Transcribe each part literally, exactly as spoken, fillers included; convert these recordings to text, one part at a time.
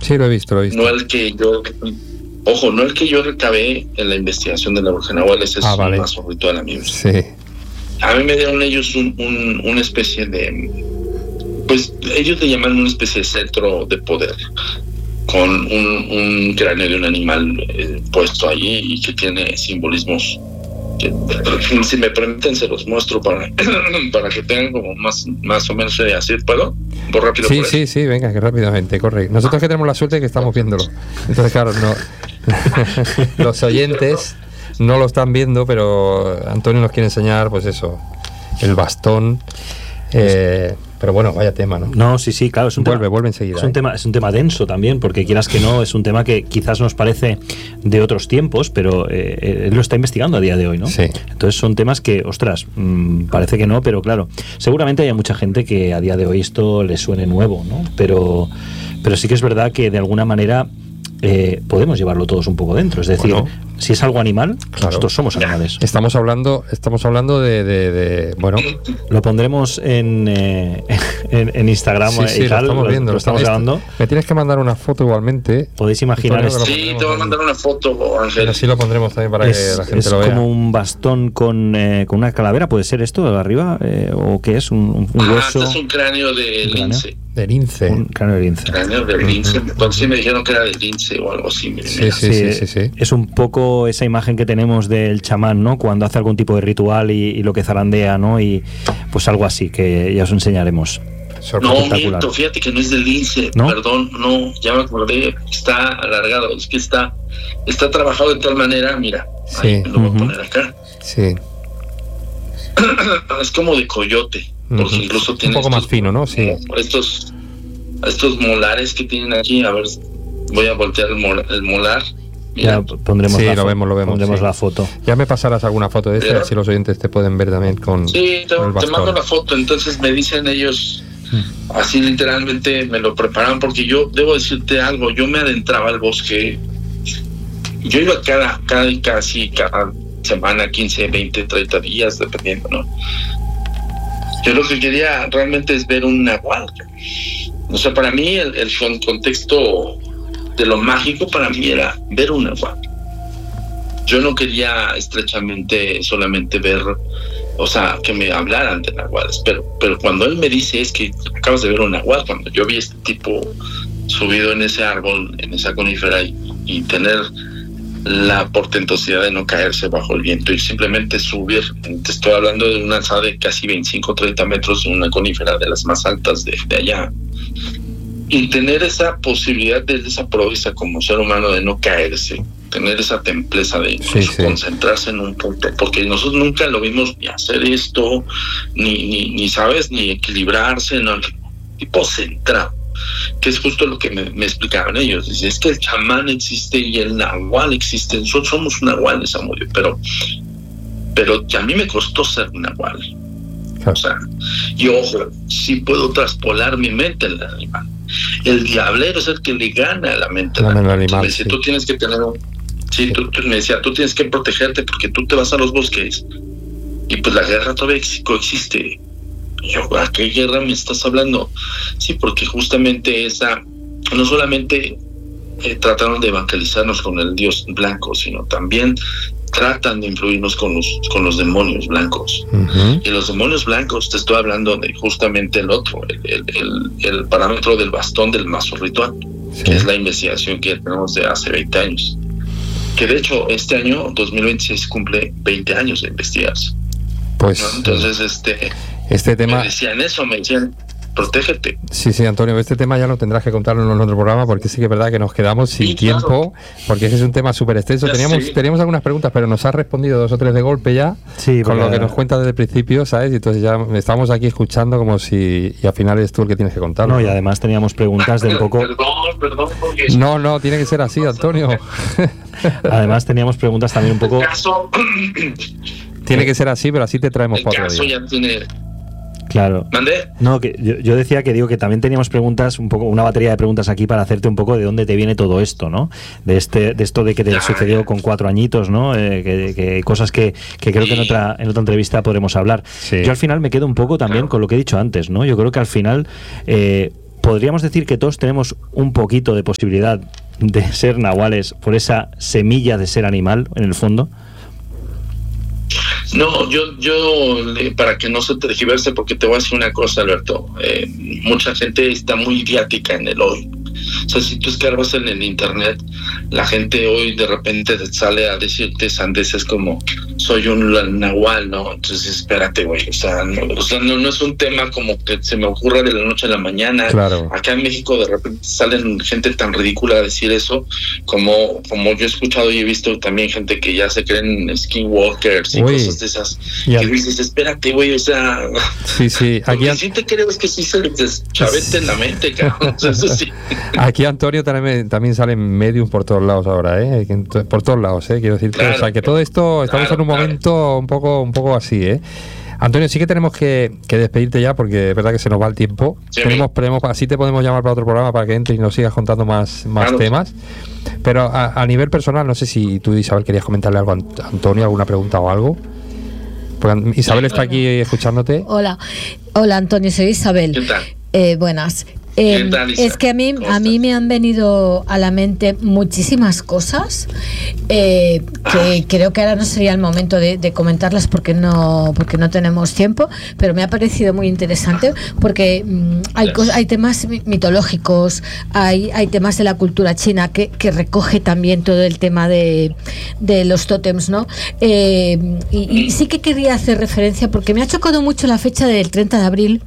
Sí, lo he visto, lo he visto. No el que yo... Ojo, no el que yo recabé en la investigación de la bruja Nahual, ese ah, es vale. un mazo ritual, amigos. Sí. A mí me dieron ellos un, un, una especie de... Pues ellos le llaman una especie de cetro de poder, con un, un cráneo de un animal eh, puesto allí y que tiene simbolismos que, si me permiten, se los muestro para, para que tengan como más, más o menos idea. ¿Sí puedo? ¿Por rápido? Sí, por sí, sí, venga, que rápidamente, corre. Nosotros que tenemos la suerte de que estamos viéndolo. Entonces, claro, no los oyentes no lo están viendo, pero Antonio nos quiere enseñar, pues eso, el bastón. Eh, pero bueno, vaya tema, ¿no? No, sí, sí, claro, es un vuelve, tema, vuelve enseguida. Es un ¿eh? tema, es un tema denso también, porque quieras que no, es un tema que quizás nos parece de otros tiempos, pero eh, él lo está investigando a día de hoy, ¿no? Sí. Entonces son temas que, ostras, mmm, parece que no, pero claro, seguramente hay mucha gente que a día de hoy esto le suene nuevo, ¿no? Pero, pero sí que es verdad que de alguna manera eh, podemos llevarlo todos un poco dentro, es decir, bueno, si es algo animal, claro, nosotros somos animales. Estamos hablando, estamos hablando de, de, de bueno, lo pondremos en, eh, en, en Instagram sí, sí, y tal, lo estamos lo, viendo, lo estamos grabando. Me tienes que mandar una foto igualmente. Podéis imaginar. Antonio, sí, te voy a mandar una foto, Ángel. Así lo pondremos también para es, que la gente es lo vea. Es como un bastón con, eh, con una calavera, ¿puede ser esto de arriba? Eh, ¿O qué es? ¿Un, un ah, hueso? Este es un cráneo de lince. De lince. Un cráneo de lince. Cráneo de lince. Pues sí me dijeron que era de lince o algo así. Sí, sí, sí, sí, sí. Es un poco esa imagen que tenemos del chamán, ¿no? Cuando hace algún tipo de ritual y, y lo que zarandea, ¿no? Y pues algo así, que ya os enseñaremos. No, miento, fíjate que no es de lince, ¿no? Perdón, no, ya me acordé, está alargado, es que está, está trabajado de tal manera, mira, sí. ahí lo voy uh-huh. a poner acá. Sí. Es como de coyote, porque uh-huh. incluso tiene un poco estos, más fino, ¿no? Sí. Estos, estos molares que tienen aquí, a ver, voy a voltear el, mol, el molar. Mira. Ya pondremos, sí, la, lo fo- vemos, lo vemos, pondremos sí. la foto. Ya me pasarás alguna foto de esta, así los oyentes te pueden ver también con, sí, te, con el bastón. te mando la foto, entonces me dicen ellos, así literalmente me lo preparan, porque yo debo decirte algo, yo me adentraba al bosque, yo iba cada, cada casi cada semana, quince, veinte, treinta días, dependiendo, ¿no? Yo lo que quería realmente es ver un nahual. O sea, para mí el, el contexto de lo mágico para mí era ver un nahual. Yo no quería estrechamente solamente ver, o sea, que me hablaran de nahuales, pero, pero cuando él me dice es que acabas de ver un nahual, cuando yo vi este tipo subido en ese árbol, en esa conífera y, y tener la portentosidad de no caerse bajo el viento y simplemente subir, te estoy hablando de una alzada de casi veinticinco, treinta metros en una conífera de las más altas de, de allá, y tener esa posibilidad de esa proeza como ser humano de no caerse, tener esa templeza de sí, sí. concentrarse en un punto, porque nosotros nunca lo vimos ni hacer esto, ni, ni, ni sabes, ni equilibrarse, no, tipo centrado, que es justo lo que me, me explicaban ellos. Dice, es que el chamán existe y el nahual existe, nosotros somos nahuales, Amodio, pero pero a mí me costó ser nahual. O sea, y ojo, sí puedo traspolar mi mente al animal. El diablero es el que le gana a la mente al animal. animal. Me decía, sí. Tú tienes que tener un... Sí, tú, tú, me decía, tú tienes que protegerte porque tú te vas a los bosques y pues la guerra todavía coexiste. Y yo, ¿a qué guerra me estás hablando? Sí, porque justamente esa, no solamente eh, trataron de evangelizarnos con el Dios blanco, sino también tratan de influirnos con los con los demonios blancos. Uh-huh. Y los demonios blancos, te estoy hablando de justamente el otro, el, el, el, el parámetro del bastón del mazo ritual, sí. Que es la investigación que tenemos de hace veinte años. Que de hecho, este año, dos mil veintiséis, cumple veinte años de investigarse. Pues, ¿no? Entonces, este... Este tema... Me decían eso, me decían, protégete. Sí, sí, Antonio, este tema ya lo tendrás que contarlo en otro programa, porque sí que es verdad que nos quedamos sin sí, tiempo, claro. Porque ese es un tema súper extenso. Teníamos, sí. teníamos algunas preguntas, pero nos has respondido dos o tres de golpe ya, sí, con lo que nos cuentas desde el principio, ¿sabes? Y entonces ya estamos aquí escuchando como si, y al final eres tú el que tienes que contarlo. No, y además teníamos preguntas de un poco... Perdón, perdón, porque... No, no, tiene que ser así, Antonio. Además teníamos preguntas también un poco... Caso... Tiene que ser así, pero así te traemos el cuatro caso días. Ya tiene... Claro. ¿Mandé? No, que yo, yo decía que digo que también teníamos preguntas, un poco, una batería de preguntas aquí para hacerte un poco de dónde te viene todo esto, ¿no? De este, de esto de que te ya, sucedió ya. con cuatro añitos, ¿no? Eh, que, que cosas que, que creo sí. que en otra, en otra entrevista podremos hablar. Sí. Yo al final me quedo un poco también claro. con lo que he dicho antes, ¿no? Yo creo que al final eh, podríamos decir que todos tenemos un poquito de posibilidad de ser nahuales por esa semilla de ser animal en el fondo. No, yo, yo, para que no se tergiverse, porque te voy a decir una cosa, Alberto, eh, mucha gente está muy idiática en el hoy. O sea, si tú escarbas en el internet, la gente hoy de repente sale a decirte sandeces como soy un nahual, ¿no? Entonces espérate, güey, o sea, no, o sea no, no es un tema como que se me ocurra de la noche a la mañana. Claro. Acá en México de repente salen gente tan ridícula a decir eso, como, como yo he escuchado y he visto también gente que ya se creen skinwalkers y Uy. cosas de esas. Ya. Que dices, espérate, güey, o sea... Sí, sí. Aquí lo que sí te creo es que sí se les deschavete en la mente, cabrón. O sea, eso sí. Aquí Antonio también, también salen mediums por todos lados ahora, ¿eh? Por todos lados, ¿eh? Quiero decir, claro, o sea, que todo esto, estamos claro, en un momento claro. un poco un poco así, ¿eh? Antonio, sí que tenemos que, que despedirte ya porque es verdad que se nos va el tiempo. Sí, tenemos, tenemos, así te podemos llamar para otro programa para que entres y nos sigas contando más, más claro. temas. Pero a, a nivel personal, no sé si tú, Isabel, querías comentarle algo a Antonio, alguna pregunta o algo. Porque Isabel está aquí escuchándote. Hola, hola Antonio, soy Isabel. ¿Qué tal? Eh, buenas. Eh, es que a mí a mí me han venido a la mente muchísimas cosas eh, que creo que ahora no sería el momento de, de comentarlas porque no porque no tenemos tiempo, pero me ha parecido muy interesante porque mmm, hay cos, hay temas mitológicos, hay hay temas de la cultura china que, que recoge también todo el tema de, de los tótems, ¿no? Eh, y, y sí que quería hacer referencia porque me ha chocado mucho la fecha del treinta de abril.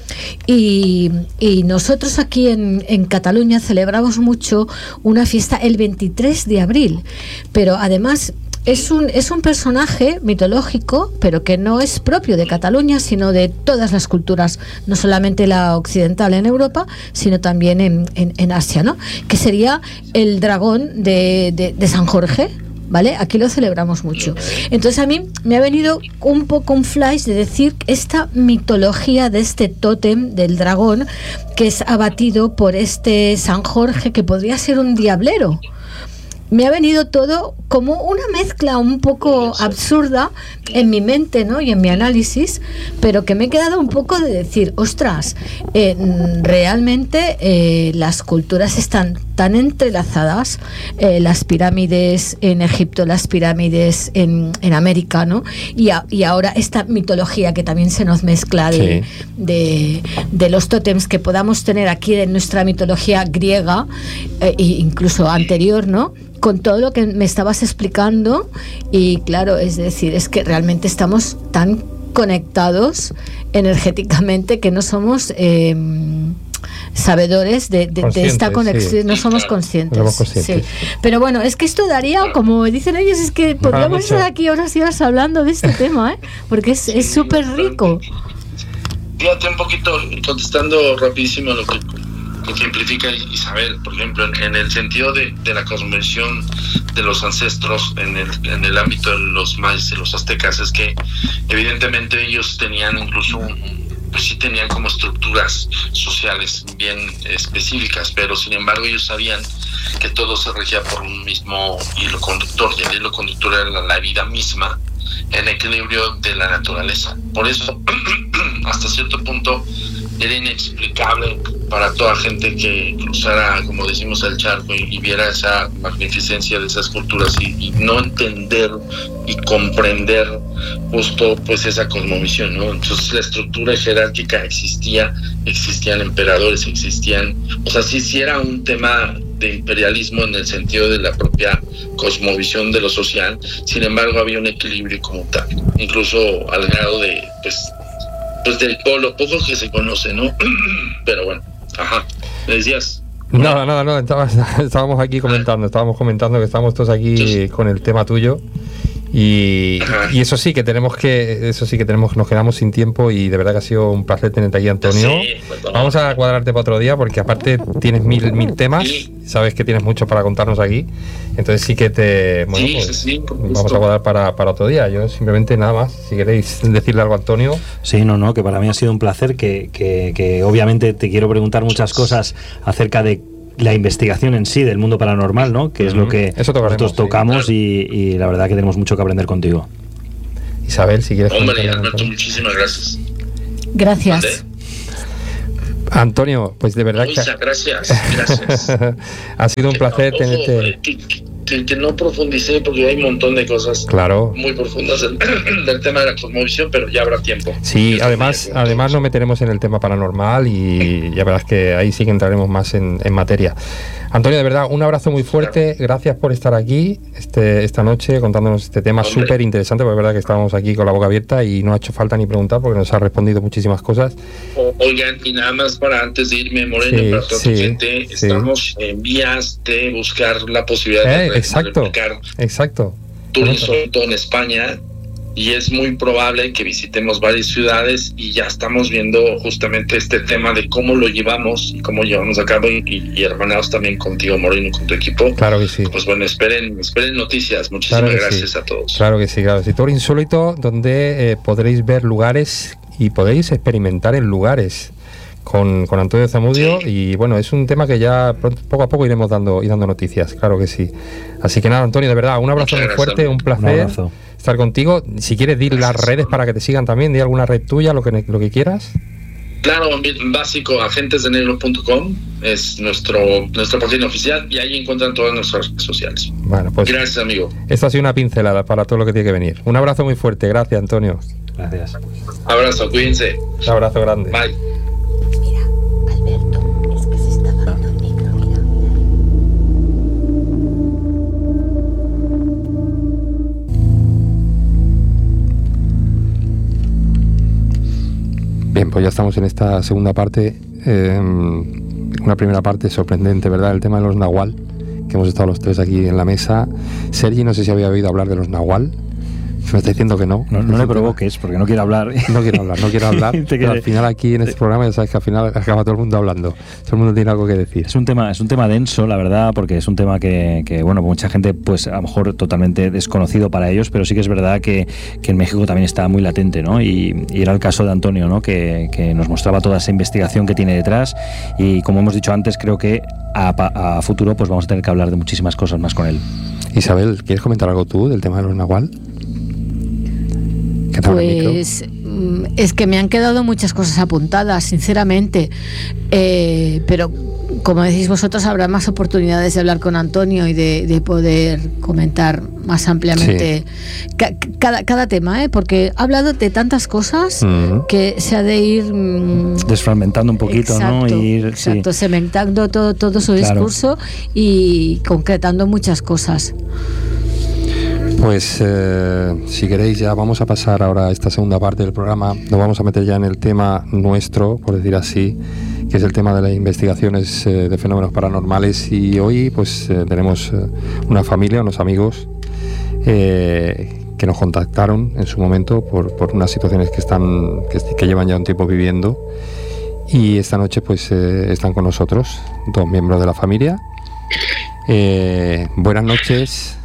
Y, y nosotros aquí en, en Cataluña celebramos mucho una fiesta el veintitrés de abril, pero además es un, es un personaje mitológico, pero que no es propio de Cataluña, sino de todas las culturas, no solamente la occidental en Europa, sino también en, en, en Asia, ¿no? Que sería el dragón de, de, de San Jorge. ¿Vale? Aquí lo celebramos mucho. Entonces a mí me ha venido un poco un flash de decir esta mitología de este tótem del dragón que es abatido por este San Jorge que podría ser un diablero. Me ha venido todo como una mezcla un poco absurda en mi mente, ¿no? Y en mi análisis, pero que me he quedado un poco de decir, ostras, eh, realmente eh, las culturas están tan entrelazadas, eh, las pirámides en Egipto, las pirámides en, en América, ¿no? Y, a, y ahora esta mitología que también se nos mezcla de, sí. de, de los tótems que podamos tener aquí en nuestra mitología griega, eh, e incluso anterior, ¿no? Con todo lo que me estabas explicando y claro, es decir, es que realmente estamos tan conectados energéticamente que no somos eh, sabedores de, de, de esta conexión, sí. no somos conscientes, somos conscientes. Sí. Pero bueno, es que esto daría, como dicen ellos, es que podríamos estar aquí horas y horas hablando de este tema, ¿eh? Porque es súper rico. Fíjate un poquito, contestando rapidísimo lo que que simplifica Isabel, por ejemplo, en, en el sentido de, de la cosmovisión de los ancestros en el, en el ámbito de los mayas y los aztecas, es que evidentemente ellos tenían incluso un, pues sí tenían como estructuras sociales bien específicas, pero sin embargo ellos sabían que todo se regía por un mismo hilo conductor, y el hilo conductor era la, la vida misma en equilibrio de la naturaleza. Por eso, hasta cierto punto, era inexplicable para toda gente que cruzara, como decimos, el charco y, y viera esa magnificencia de esas culturas y, y no entender y comprender justo pues esa cosmovisión, ¿no? Entonces la estructura jerárquica existía, existían emperadores, existían, o sea, sí, sí era un tema de imperialismo en el sentido de la propia cosmovisión de lo social, sin embargo había un equilibrio como tal, incluso al grado de, pues, pues de lo poco que se conoce, ¿no? Pero bueno, ajá, ¿me decías? Nada, nada, nada, estábamos aquí comentando, estábamos comentando que estamos todos aquí sí. con el tema tuyo. Y, y eso sí que tenemos que eso sí que tenemos nos quedamos sin tiempo y de verdad que ha sido un placer tenerte aquí, Antonio. Sí, vamos a cuadrarte para otro día porque aparte tienes mil mil temas, sabes que tienes mucho para contarnos aquí, entonces sí que te bueno, sí, pues, sí, vamos a cuadrar para, para otro día. Yo simplemente nada más, si queréis decirle algo a Antonio. Sí, no, no, que para mí ha sido un placer, que, que, que obviamente te quiero preguntar muchas cosas acerca de la investigación en sí del mundo paranormal, ¿no? Que es uh-huh. lo que Eso nosotros tocamos, sí, y, y la verdad que tenemos mucho que aprender contigo. Isabel, si quieres. Hombre, Alberto, muchísimas gracias. Gracias. Antonio, pues de verdad Luisa, que... gracias, gracias. Ha sido un que placer no, tenerte. Ojo, que, que, que no profundicé porque hay un montón de cosas claro. muy profundas del, del tema de la cosmovisión, pero ya habrá tiempo. Sí, además, además nos meteremos en el tema paranormal y ya verás que ahí sí que entraremos más en, en materia. Antonio, de verdad, un abrazo muy fuerte, gracias por estar aquí este, esta noche contándonos este tema súper interesante, porque es verdad que estábamos aquí con la boca abierta y no ha hecho falta ni preguntar porque nos ha respondido muchísimas cosas. Oigan, y nada más para antes de irme, Moreno, sí, para toda sí, tu gente, sí. estamos en vías de buscar la posibilidad eh, de, exacto, de replicar exacto. Tour Insólito en España. Y es muy probable que visitemos varias ciudades y ya estamos viendo justamente este tema de cómo lo llevamos y cómo llevamos a cabo y, y hermanados también contigo, Moreno, con tu equipo. Claro que sí. Pues bueno, esperen, esperen noticias. Muchísimas claro gracias sí. a todos. Claro que sí, claro. Sí, Tour Insólito, donde eh, podréis ver lugares y podéis experimentar en lugares con, con Antonio Zamudio sí. Y bueno, es un tema que ya poco a poco iremos dando y dando noticias, claro que sí. Así que nada, Antonio, de verdad, un abrazo muy fuerte, un placer. Un estar contigo. Si quieres, di las redes para que te sigan también, di alguna red tuya, lo que, lo que quieras. Claro, básico, agentes de negro punto com es nuestro nuestra página oficial y ahí encuentran todas nuestras redes sociales. Bueno, pues gracias, amigo. Esto ha sido una pincelada para todo lo que tiene que venir. Un abrazo muy fuerte, gracias, Antonio. Gracias. Abrazo, cuídense. Un abrazo grande. Bye. Mira, Alberto, es que se está dando el micro, mira. Bien, pues ya estamos en esta segunda parte, eh, una primera parte sorprendente, ¿verdad? El tema de los nahual, que hemos estado los tres aquí en la mesa. Sergi, no sé si había oído hablar de los nahual. Me está diciendo que no. No, no le provoques, porque no quiero hablar. No quiero hablar, no quiero hablar. Pero al final aquí en este programa ya sabes que al final acaba todo el mundo hablando. Todo el mundo tiene algo que decir. Es un tema, es un tema denso, la verdad, porque es un tema que, que bueno, mucha gente, pues a lo mejor totalmente desconocido para ellos, pero sí que es verdad que, que en México también está muy latente, ¿no? Y, y era el caso de Antonio, ¿no? Que, que nos mostraba toda esa investigación que tiene detrás y, como hemos dicho antes, creo que a, a futuro pues vamos a tener que hablar de muchísimas cosas más con él. Isabel, ¿quieres comentar algo tú del tema de los nahual? Pues es que me han quedado muchas cosas apuntadas, sinceramente, eh, pero como decís vosotros, habrá más oportunidades de hablar con Antonio y de, de poder comentar más ampliamente sí. ca- cada, cada tema, ¿eh? Porque ha hablado de tantas cosas uh-huh. que se ha de ir mmm, desfragmentando un poquito, exacto, ¿no? Y ir, exacto, sí. cementando todo, todo su claro. discurso y concretando muchas cosas. Pues eh, si queréis ya vamos a pasar ahora a esta segunda parte del programa. Nos vamos a meter ya en el tema nuestro, por decir así, que es el tema de las investigaciones eh, de fenómenos paranormales. Y hoy pues eh, tenemos eh, una familia, unos amigos eh, que nos contactaron en su momento por, por unas situaciones que están que, que llevan ya un tiempo viviendo. Y esta noche pues eh, están con nosotros dos miembros de la familia. Eh, buenas noches.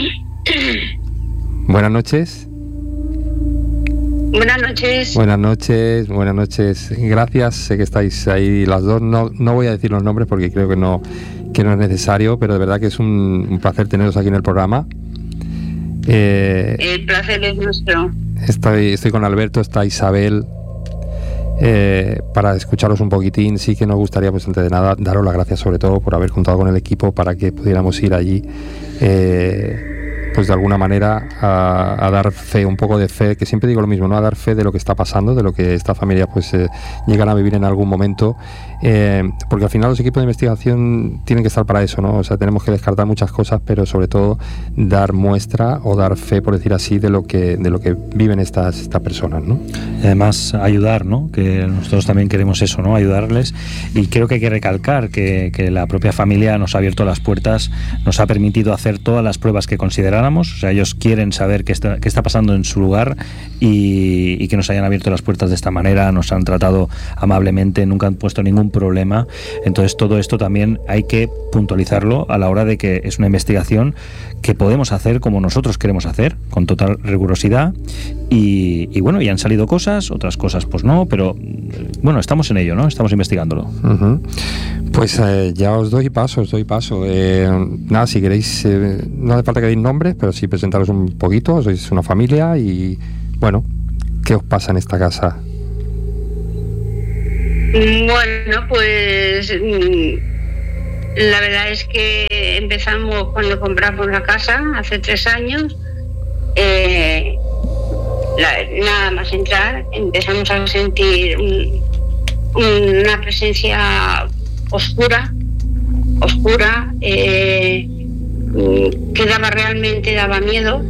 Buenas noches. Buenas noches. Buenas noches, buenas noches. Gracias, sé que estáis ahí las dos. No, no voy a decir los nombres porque creo que no, que no es necesario, pero de verdad que es un, un placer teneros aquí en el programa. Eh, el placer es nuestro. Estoy, estoy con Alberto, está Isabel. Eh, para escucharos un poquitín, sí que nos gustaría, pues antes de nada, daros las gracias sobre todo por haber contado con el equipo para que pudiéramos ir allí. Eh, pues de alguna manera a, a dar fe, un poco de fe, que siempre digo lo mismo, ¿no? A dar fe de lo que está pasando, de lo que esta familia pues eh, llegan a vivir en algún momento, eh, porque al final los equipos de investigación tienen que estar para eso, ¿no? O sea, tenemos que descartar muchas cosas, pero sobre todo dar muestra o dar fe, por decir así, de lo que de lo que viven estas, estas personas, ¿no? Y además ayudar, ¿no? Que nosotros también queremos eso, ¿no? Ayudarles, y creo que hay que recalcar que, que la propia familia nos ha abierto las puertas, nos ha permitido hacer todas las pruebas que consideráramos. O sea, ellos quieren saber qué está, qué está pasando en su lugar y, y que nos hayan abierto las puertas de esta manera, nos han tratado amablemente, nunca han puesto ningún problema. Entonces todo esto también hay que puntualizarlo a la hora de que es una investigación que podemos hacer como nosotros queremos hacer, con total rigurosidad y, y bueno, y han salido cosas, otras cosas pues no, pero bueno, estamos en ello, ¿no? Estamos investigándolo. Uh-huh. Pues eh, ya os doy paso, os doy paso. Eh, nada, si queréis, eh, no hace falta que deis nombres, pero sí presentaros un poquito. Sois una familia y, bueno, ¿qué os pasa en esta casa? Bueno, pues la verdad es que empezamos cuando compramos la casa, hace tres años. Eh, la, nada más entrar, empezamos a sentir un, una presencia oscura, oscura, eh, que daba realmente, daba miedo.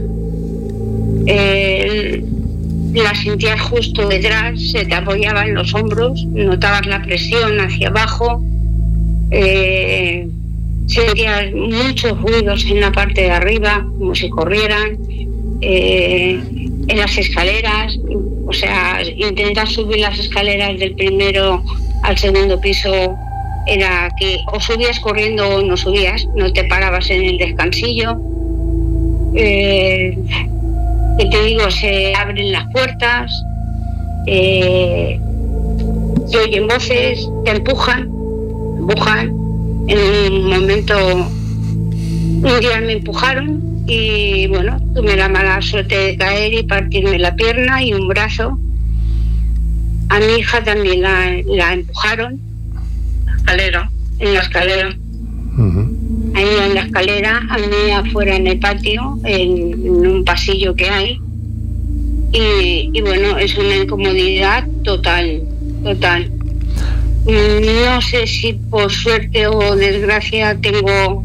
Eh, la sentías justo detrás, se te apoyaba en los hombros, notabas la presión hacia abajo, eh, sentías muchos ruidos en la parte de arriba, como si corrieran, eh, en las escaleras, o sea, intentar subir las escaleras del primero al segundo piso, era que o subías corriendo o no subías, no te parabas en el descansillo. Eh, que te digo, se abren las puertas, eh, se oyen voces, te empujan, empujan. En un momento, un día me empujaron y bueno, tuve la mala suerte de caer y partirme la pierna y un brazo. A mi hija también la, la empujaron, la escalera, en la escalera. Uh-huh. Ahí en la escalera, a mí afuera en el patio, en, en un pasillo que hay. Y, y bueno, es una incomodidad total, total. No sé si por suerte o desgracia tengo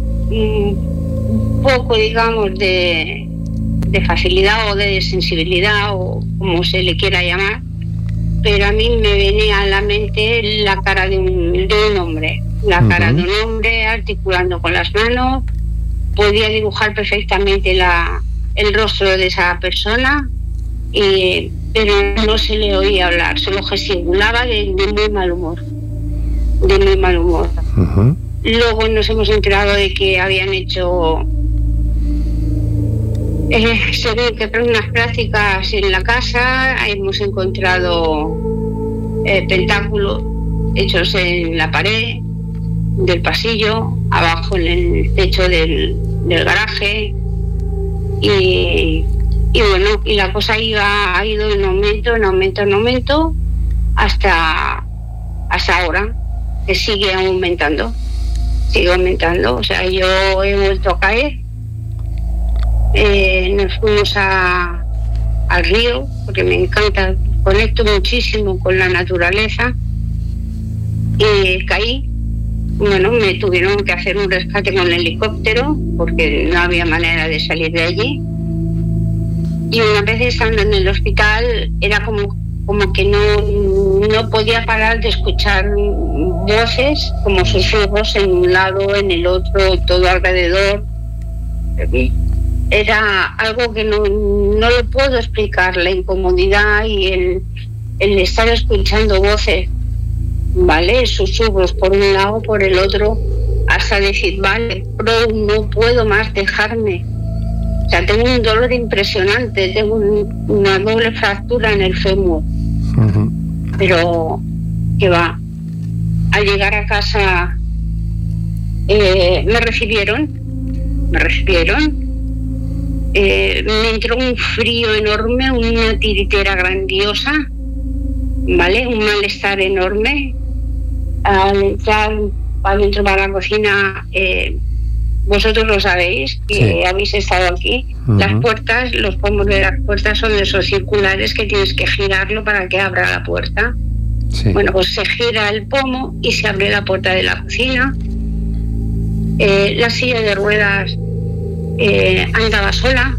un poco, digamos, de, de facilidad o de sensibilidad o como se le quiera llamar, pero a mí me venía a la mente la cara de un, de un hombre. La cara uh-huh. de un hombre articulando con las manos, podía dibujar perfectamente la, el rostro de esa persona, y, pero no se le oía hablar, solo gesticulaba de, de muy mal humor, de muy mal humor. Uh-huh. Luego nos hemos enterado de que habían hecho eh, según que unas prácticas en la casa, hemos encontrado eh, pentáculos hechos en la pared del pasillo, abajo en el techo del, del garaje, y, y bueno, y la cosa iba, ha ido en aumento, en aumento, en aumento, hasta, hasta ahora, que sigue aumentando, sigue aumentando. O sea, yo he vuelto a caer, eh, nos fuimos a, al río, porque me encanta, conecto muchísimo con la naturaleza, y caí. Bueno, me tuvieron que hacer un rescate con el helicóptero porque no había manera de salir de allí. Y una vez estando en el hospital era como, como que no, no podía parar de escuchar voces, como susurros en un lado, en el otro, todo alrededor. Era algo que no, no lo puedo explicar, la incomodidad y el, el estar escuchando voces. Vale, susurros por un lado, por el otro, hasta decir, vale, pro, no puedo más dejarme. O sea, tengo un dolor impresionante, tengo un, una doble fractura en el fémur. Uh-huh. Pero, ¿qué va? Al llegar a casa, eh, me recibieron, me recibieron, eh, me entró un frío enorme, una tiritera grandiosa, ¿vale? Un malestar enorme. Al entrar adentro para la cocina, eh, vosotros lo sabéis, que sí. habéis estado aquí. Uh-huh. Las puertas, los pomos de las puertas son de esos circulares que tienes que girarlo para que abra la puerta. Sí. Bueno, pues se gira el pomo y se abre la puerta de la cocina. Eh, la silla de ruedas eh, andaba sola.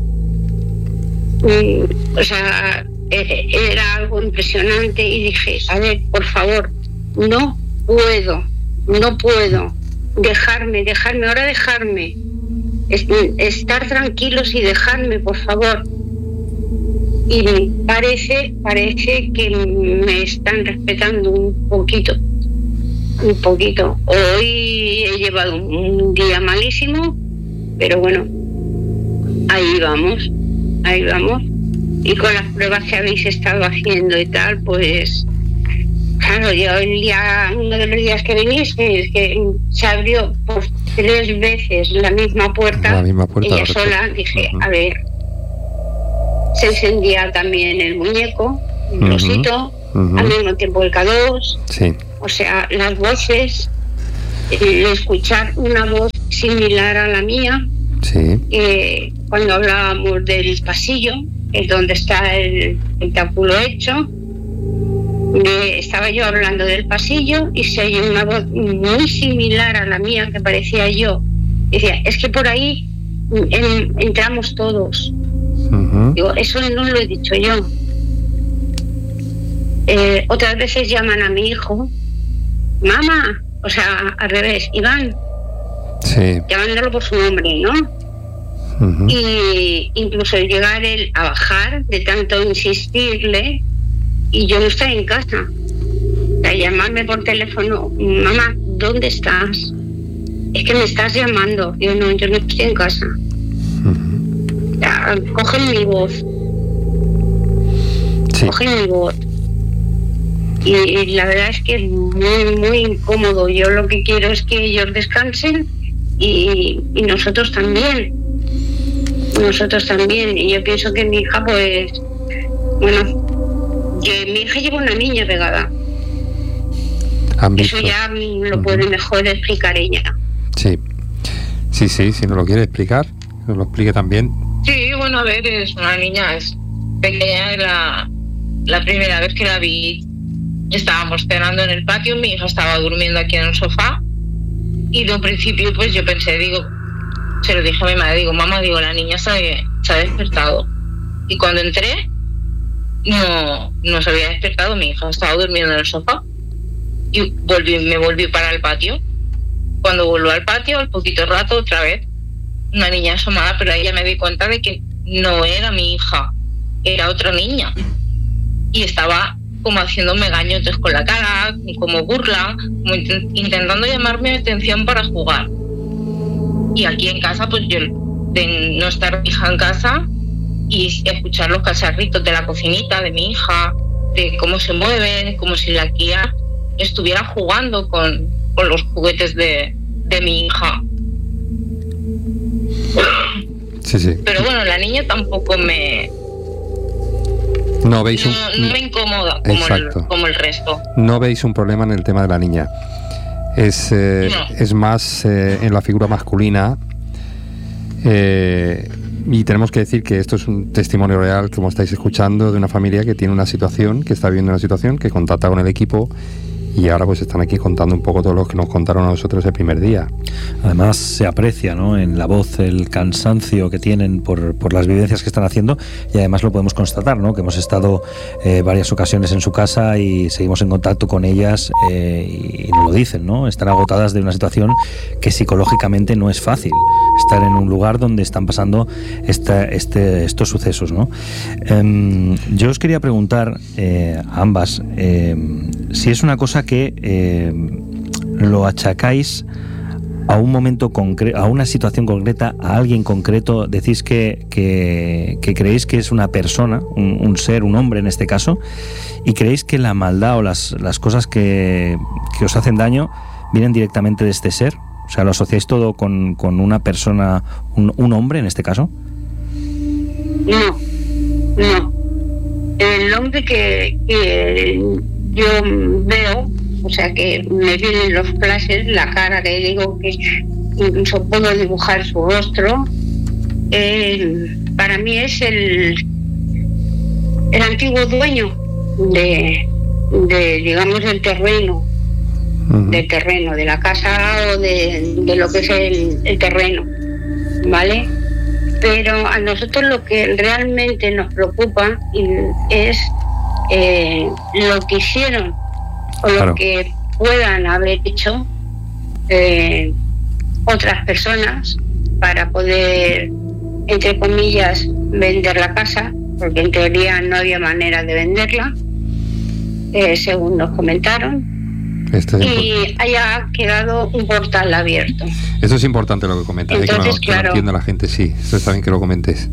Mm, o sea, eh, era algo impresionante y dije, a ver, por favor, no puedo, no puedo dejarme, dejarme, ahora dejarme, estar tranquilos y dejarme, por favor. Y parece, parece que me están respetando un poquito, un poquito. Hoy he llevado un día malísimo, pero bueno, ahí vamos, ahí vamos. Y con las pruebas que habéis estado haciendo y tal, pues claro, yo el día, uno de los días que viniste, es que se abrió por tres veces la misma puerta, la misma puerta ella sola, dije, uh-huh. a ver, se encendía también el muñeco, el uh-huh. osito, uh-huh. al mismo tiempo el K dos, sí. o sea, las voces, el escuchar una voz similar a la mía, sí. eh, cuando hablábamos del pasillo, es donde está el tentáculo hecho, de, estaba yo hablando del pasillo y se oye una voz muy similar a la mía que parecía yo. Decía, es que por ahí en, entramos todos. Uh-huh. Digo, eso no lo he dicho yo. Eh, otras veces llaman a mi hijo, mamá, o sea, al revés, Iván, sí. llamándolo por su nombre, ¿no? Uh-huh. Y incluso llegar él a bajar de tanto insistirle y yo no estoy en casa. O sea, llamarme por teléfono, mamá, ¿dónde estás? Es que me estás llamando. Yo no, yo no estoy en casa. Uh-huh. Ya, cogen mi voz. Sí. Cogen mi voz. Y, y la verdad es que es muy, muy incómodo. Yo lo que quiero es que ellos descansen y, y nosotros también. Nosotros también. Y yo pienso que mi hija, pues, bueno, que mi hija lleva una niña pegada. Eso ya lo uh-huh. puede mejor explicar ella. Sí, sí, sí, si no lo quiere explicar, nos lo explique también. Sí, bueno, a ver, es una niña, es pequeña, es la, la primera vez que la vi. Estábamos cenando en el patio, mi hija estaba durmiendo aquí en el sofá y de un principio pues yo pensé, digo, se lo dije a mi madre, digo, mamá, digo, la niña se ha, se ha despertado. Y cuando entré, no, no se había despertado, mi hija estaba durmiendo en el sofá y volví, me volví para el patio. Cuando volví al patio, al poquito rato, otra vez, una niña asomada, pero ahí ya me di cuenta de que no era mi hija, era otra niña. Y estaba como haciéndome gañotes con la cara, como burla, como int- intentando llamarme atención para jugar. Y aquí en casa, pues yo, de no estar mi hija en casa y escuchar los cacharritos de la cocinita de mi hija, de cómo se mueven, como si la tía estuviera jugando con, con los juguetes de, de mi hija. Sí, sí. Pero bueno, la niña tampoco me... No veis un... no, no me incomoda como el, como el resto. No veis un problema en el tema de la niña. Es, eh, no. es más eh, en la figura masculina. Eh, y tenemos que decir que esto es un testimonio real, como estáis escuchando, de una familia que tiene una situación, que está viviendo una situación, que contacta con el equipo. Y ahora pues están aquí contando un poco todo lo que nos contaron a nosotros el primer día. Además se aprecia, ¿no?, en la voz el cansancio que tienen por, por las vivencias que están haciendo, y además lo podemos constatar, ¿no?, que hemos estado eh, varias ocasiones en su casa y seguimos en contacto con ellas eh, y, y nos lo dicen, ¿no? Están agotadas de una situación que psicológicamente no es fácil, estar en un lugar donde están pasando esta, este, estos sucesos, ¿no? Eh, yo os quería preguntar eh, a ambas eh, si es una cosa que eh, lo achacáis a un momento concreto, a una situación concreta, a alguien concreto. Decís que, que, que creéis que es una persona, un, un ser, un hombre en este caso, y creéis que la maldad o las, las cosas que, que os hacen daño vienen directamente de este ser. O sea, ¿lo asociáis todo con, con una persona, un, un hombre en este caso? No, no. El hombre que, que yo veo, o sea, que me vienen los flashes, la cara, que digo que incluso puedo dibujar su rostro, eh, para mí es el, el antiguo dueño de, de digamos, del terreno, uh-huh. del terreno, de la casa o de, de lo que es el, el terreno, ¿vale? Pero a nosotros lo que realmente nos preocupa es eh, lo que hicieron o lo claro. que puedan haber hecho eh, otras personas para poder, entre comillas, vender la casa, porque en teoría no había manera de venderla, eh, según nos comentaron. Este es y importante. Haya quedado un portal abierto. Eso es importante lo que comentas. Entonces, que no, claro, que no entienda la gente, sí, eso está bien que lo comentes.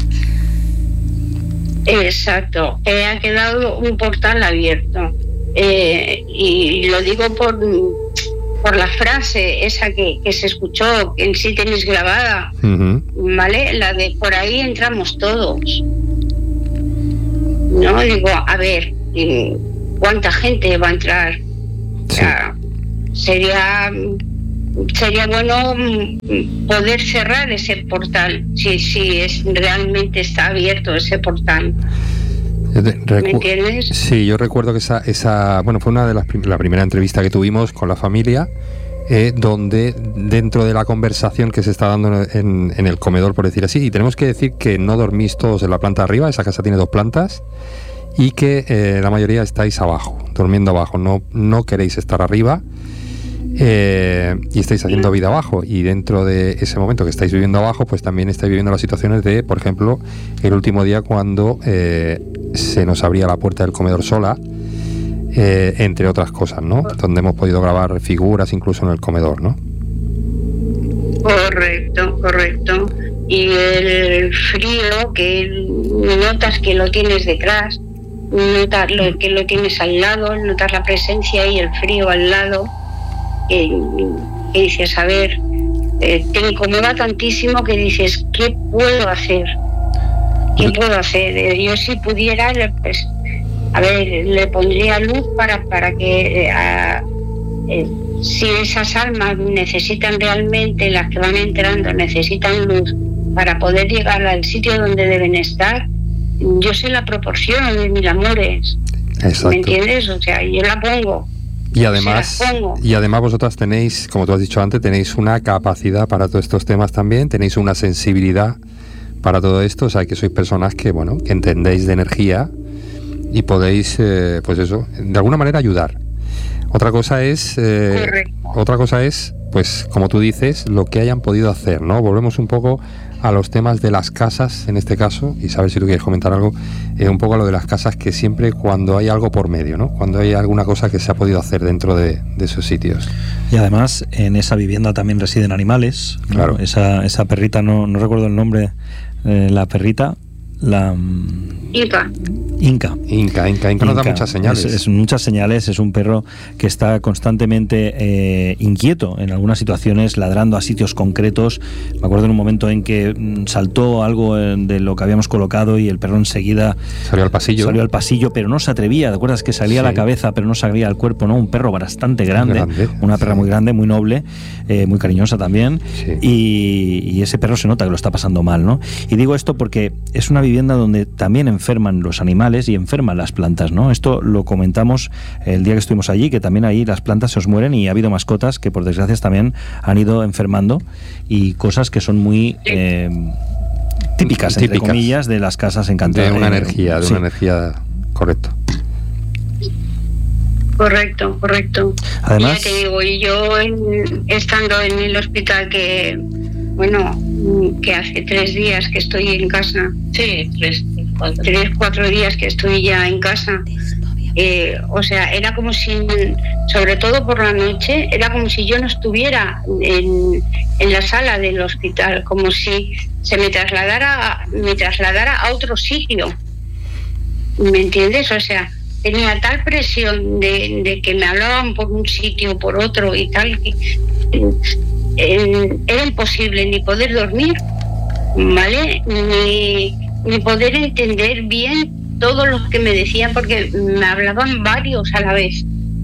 Exacto, eh, ha quedado un portal abierto. Eh, y lo digo por, por la frase esa que, que se escuchó, que en sí tenéis grabada, uh-huh. ¿vale? La de por ahí entramos todos. No, digo, a ver, cuánta gente va a entrar. Sí. O sea, sería sería bueno poder cerrar ese portal, si, si es realmente está abierto ese portal. Recu- ¿Me entiendes? Sí, yo recuerdo que esa, esa bueno, fue una de las prim- la primera entrevista que tuvimos con la familia, eh, donde dentro de la conversación que se está dando en, en el comedor, por decir así, y tenemos que decir que no dormís todos en la planta de arriba, esa casa tiene dos plantas, y que eh, la mayoría estáis abajo, durmiendo abajo, no, no queréis estar arriba. Eh, y estáis haciendo vida abajo, y dentro de ese momento que estáis viviendo abajo, pues también estáis viviendo las situaciones de, por ejemplo, el último día cuando eh, se nos abría la puerta del comedor sola, eh, entre otras cosas, ¿no? Donde hemos podido grabar figuras incluso en el comedor, ¿no? Correcto, correcto. Y el frío que notas que lo tienes detrás, notas lo, que lo tienes al lado, notas la presencia y el frío al lado. Que, que dices, a ver, eh, te incomoda tantísimo que dices, ¿qué puedo hacer? ¿Qué puedo hacer? Eh, yo si pudiera, pues, a ver, le pondría luz para, para que eh, a, eh, si esas almas necesitan realmente, las que van entrando, necesitan luz para poder llegar al sitio donde deben estar, yo se la proporciono de mis amores. Exacto. ¿Me entiendes? O sea, yo la pongo. Y además, y además vosotras tenéis, como tú has dicho antes, tenéis una capacidad para todos estos temas también, tenéis una sensibilidad para todo esto, o sea, que sois personas que, bueno, que entendéis de energía y podéis, eh, pues eso, de alguna manera ayudar. Otra cosa es, eh, otra cosa es, pues, como tú dices, lo que hayan podido hacer, ¿no? Volvemos un poco a los temas de las casas, en este caso, y sabes si tú quieres comentar algo, eh, un poco a lo de las casas, que siempre cuando hay algo por medio, ¿no? Cuando hay alguna cosa que se ha podido hacer dentro de, de esos sitios. Y además, en esa vivienda también residen animales, ¿no? Claro. Esa, esa perrita, no, no recuerdo el nombre, eh, la perrita, la... Inca. Inca. Inca, Inca, Inca nos da muchas señales. Es, es muchas señales, es un perro que está constantemente eh, inquieto en algunas situaciones, ladrando a sitios concretos. Me acuerdo en un momento en que mm, saltó algo de lo que habíamos colocado y el perro enseguida salió al pasillo. Salió al pasillo, pero no se atrevía. ¿Te acuerdas que salía sí. la cabeza, pero no salía el cuerpo? ¿No? Un perro bastante grande, grande una perra sí. muy grande, muy noble, eh, muy cariñosa también. Sí. Y, y ese perro se nota que lo está pasando mal, ¿no? Y digo esto porque es una vivienda donde también enferman los animales y enferman las plantas, ¿no? Esto lo comentamos el día que estuvimos allí, que también ahí las plantas se os mueren y ha habido mascotas que por desgracia también han ido enfermando, y cosas que son muy eh, típicas, entre típicas, comillas, de las casas encantadas. De una energía, de sí. una energía, correcto. Correcto, correcto. Además, ya te digo, y yo en, estando en el hospital que, bueno, que hace tres días que estoy en casa. Sí, tres, cuatro. Tres, cuatro días que estoy ya en casa. Eh, o sea, era como si, sobre todo por la noche, era como si yo no estuviera en, en la sala del hospital, como si se me trasladara, me trasladara a otro sitio. ¿Me entiendes? O sea, tenía tal presión de, de que me hablaban por un sitio, por otro y tal, que eh, era imposible ni poder dormir, ¿vale? Ni, ni poder entender bien todo lo que me decían, porque me hablaban varios a la vez.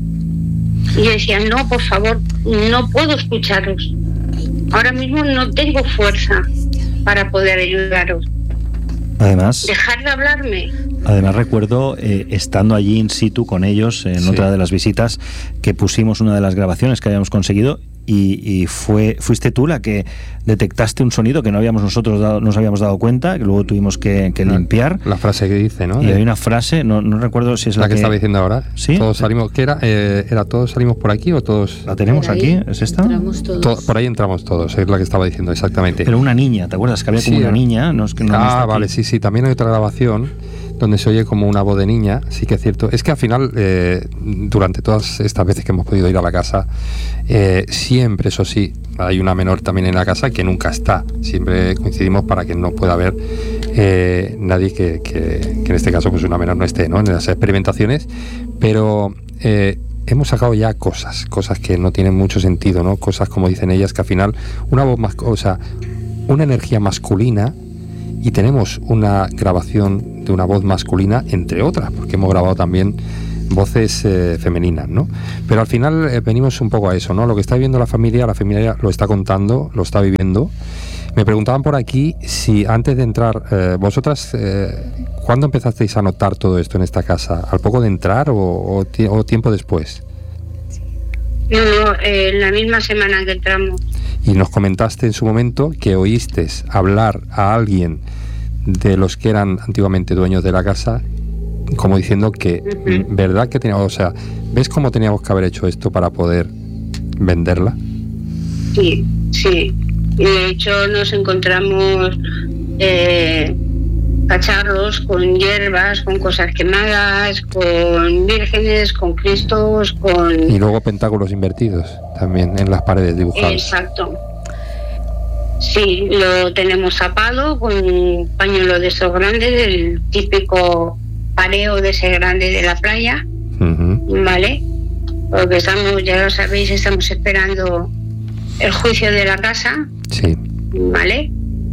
Y yo decía, no, por favor, no puedo escucharos. Ahora mismo no tengo fuerza para poder ayudaros. Además, dejar de hablarme. Además recuerdo, eh, estando allí in situ con ellos, en sí. otra de las visitas, que pusimos una de las grabaciones que habíamos conseguido, y, y fue fuiste tú la que detectaste un sonido que no habíamos nosotros dado, nos habíamos dado cuenta, que luego tuvimos que, que limpiar. La frase que dice, ¿no? Y hay una frase, no, no recuerdo si es la, la que, que estaba diciendo ahora. ¿Sí? Todos salimos, ¿qué era? Eh, ¿Era todos salimos por aquí o todos? ¿La tenemos aquí? ¿Es esta? Entramos todos. To- por ahí entramos todos, es la que estaba diciendo, exactamente. Pero una niña, ¿te acuerdas? Que había como sí, una niña. No, es que no ah, vale, sí, sí. También hay otra grabación donde se oye como una voz de niña, sí que es cierto. Es que al final, eh, durante todas estas veces que hemos podido ir a la casa, eh, siempre, eso sí, hay una menor también en la casa que nunca está. Siempre coincidimos para que no pueda haber eh, nadie que, que, que en este caso pues una menor no esté, ¿no?, en las experimentaciones. Pero eh, hemos sacado ya cosas, cosas que no tienen mucho sentido, ¿no? Cosas, como dicen ellas, que al final una voz más, o sea, una energía masculina, y tenemos una grabación de una voz masculina, entre otras, porque hemos grabado también voces eh, femeninas, ¿no? Pero al final eh, venimos un poco a eso, ¿no? Lo que está viviendo la familia, la familia lo está contando, lo está viviendo. Me preguntaban por aquí si antes de entrar, eh, vosotras, eh, ¿cuándo empezasteis a notar todo esto en esta casa? ¿Al poco de entrar o, o, ti- o tiempo después? No, no, eh, la misma semana que entramos. Y nos comentaste en su momento que oíste hablar a alguien de los que eran antiguamente dueños de la casa, como diciendo que, uh-huh. ¿verdad que teníamos, o sea, ¿ves cómo teníamos que haber hecho esto para poder venderla? Sí, sí. Y de hecho nos encontramos eh, cacharros con hierbas, con cosas quemadas, con vírgenes, con cristos, con... Y luego pentáculos invertidos también en las paredes dibujados. Exacto. Sí, lo tenemos tapado con un pañuelo de esos grandes, el típico pareo de ese grande de la playa, uh-huh. ¿vale? Porque estamos, ya lo sabéis, estamos esperando el juicio de la casa, sí. ¿vale?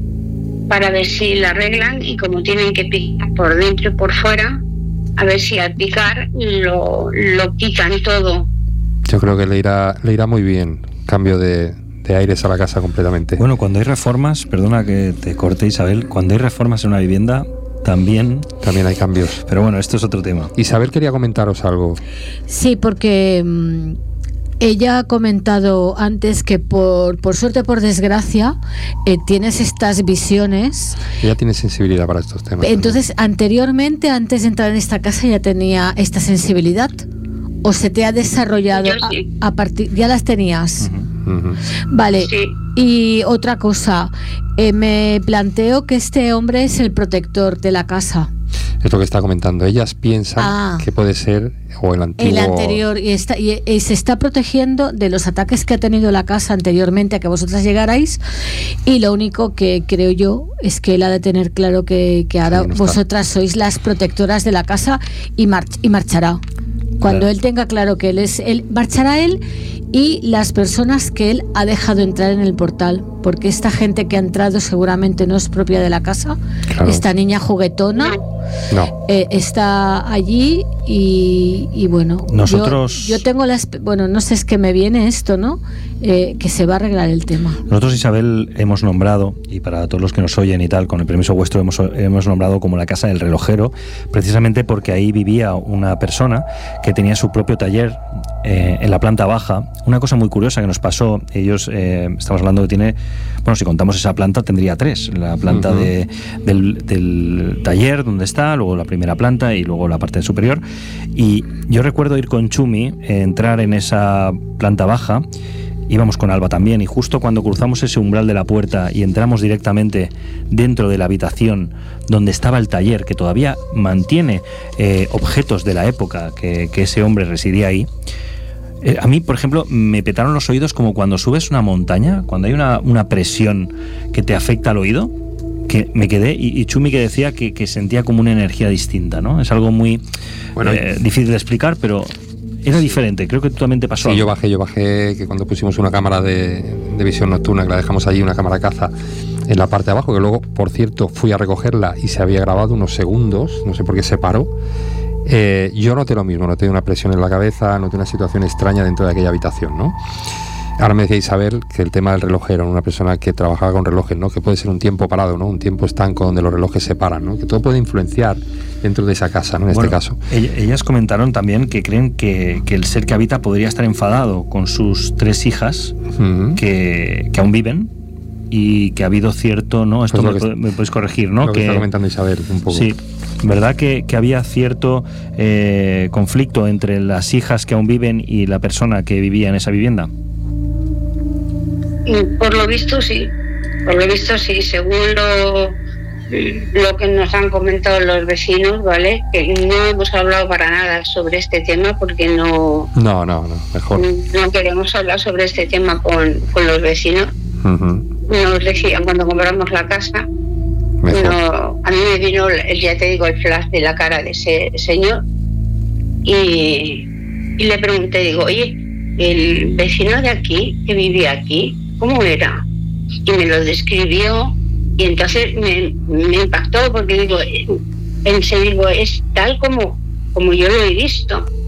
Para ver si la arreglan, y como tienen que picar por dentro y por fuera, a ver si al picar lo, lo pican todo. Yo creo que le irá, le irá muy bien, cambio de, de aires a la casa completamente. Bueno, cuando hay reformas, perdona que te corte, Isabel, cuando hay reformas en una vivienda, también... También hay cambios. Pero bueno, esto es otro tema. Isabel quería comentaros algo. Sí, porque... Mmm... ella ha comentado antes que por, por suerte o por desgracia eh, tienes estas visiones. Ella tiene sensibilidad para estos temas. Entonces, ¿no? Anteriormente, antes de entrar en esta casa, ya tenía esta sensibilidad, o se te ha desarrollado sí. a, a partir, ya las tenías. Uh-huh. Uh-huh. Vale. Sí. Y otra cosa, eh, me planteo que este hombre es el protector de la casa. Es lo que está comentando. Ellas piensan ah, que puede ser o el antiguo... El anterior, y, está, y, y se está protegiendo de los ataques que ha tenido la casa anteriormente a que vosotras llegarais, y lo único que creo yo es que él ha de tener claro que, que ahora no vosotras sois las protectoras de la casa, y, march, y marchará. Cuando claro. él tenga claro que él es... él marchará él y las personas que él ha dejado entrar en el portal, porque esta gente que ha entrado seguramente no es propia de la casa. Claro. Esta niña juguetona no. eh, está allí y, y bueno, nosotros yo, yo tengo las... Bueno, no sé, es que me viene esto, ¿no? Eh, que se va a arreglar el tema. Nosotros, Isabel, hemos nombrado, y para todos los que nos oyen y tal, con el permiso vuestro, hemos, hemos nombrado como la casa del relojero, precisamente porque ahí vivía una persona que tenía su propio taller eh, en la planta baja. Una cosa muy curiosa que nos pasó, ellos, eh, estamos hablando que tiene, bueno, si contamos esa planta tendría tres, la planta uh-huh. de, del, del taller donde está, luego la primera planta y luego la parte superior. Y yo recuerdo ir con Chumi, eh, entrar en esa planta baja, íbamos con Alba también, y justo cuando cruzamos ese umbral de la puerta y entramos directamente dentro de la habitación donde estaba el taller, que todavía mantiene eh, objetos de la época que, que ese hombre residía ahí, eh, a mí, por ejemplo, me petaron los oídos como cuando subes una montaña, cuando hay una, una presión que te afecta al oído, que me quedé, y, y Chumi que decía que, que sentía como una energía distinta, ¿no? Es algo muy bueno, eh, difícil de explicar, pero... Era diferente, creo que tú también te pasó. Sí, algo. yo bajé, yo bajé, que cuando pusimos una cámara de, de visión nocturna, que la dejamos allí, una cámara caza, en la parte de abajo, que luego, por cierto, fui a recogerla y se había grabado unos segundos, no sé por qué se paró. Eh, yo noté lo mismo, noté una presión en la cabeza, noté una situación extraña dentro de aquella habitación, ¿no? Ahora me decía Isabel que el tema del relojero, una persona que trabajaba con relojes, ¿no? Que puede ser un tiempo parado, ¿no? Un tiempo estanco donde los relojes se paran, ¿no? Que todo puede influenciar dentro de esa casa, ¿no? En bueno, este caso. Ellas comentaron también que creen que, que el ser que habita podría estar enfadado con sus tres hijas uh-huh. que, que aún viven, y que ha habido cierto, ¿no? Esto pues me, me podéis corregir, ¿no? Lo que, que está comentando Isabel un poco. Sí, ¿verdad? Que, que había cierto eh, conflicto entre las hijas que aún viven y la persona que vivía en esa vivienda. Por lo visto sí, por lo visto sí, según lo, lo que nos han comentado los vecinos, ¿vale? Que no hemos hablado para nada sobre este tema porque no... No, no, no, mejor. No queremos hablar sobre este tema con, con los vecinos. Uh-huh. Nos decían cuando compramos la casa, no, a mí me vino, ya te digo, el flash de la cara de ese señor y, y le pregunté, digo, oye, el vecino de aquí, que vivía aquí, ¿cómo era? Y me lo describió y entonces me, me impactó porque digo, pensé, digo, es tal como, como yo lo he visto.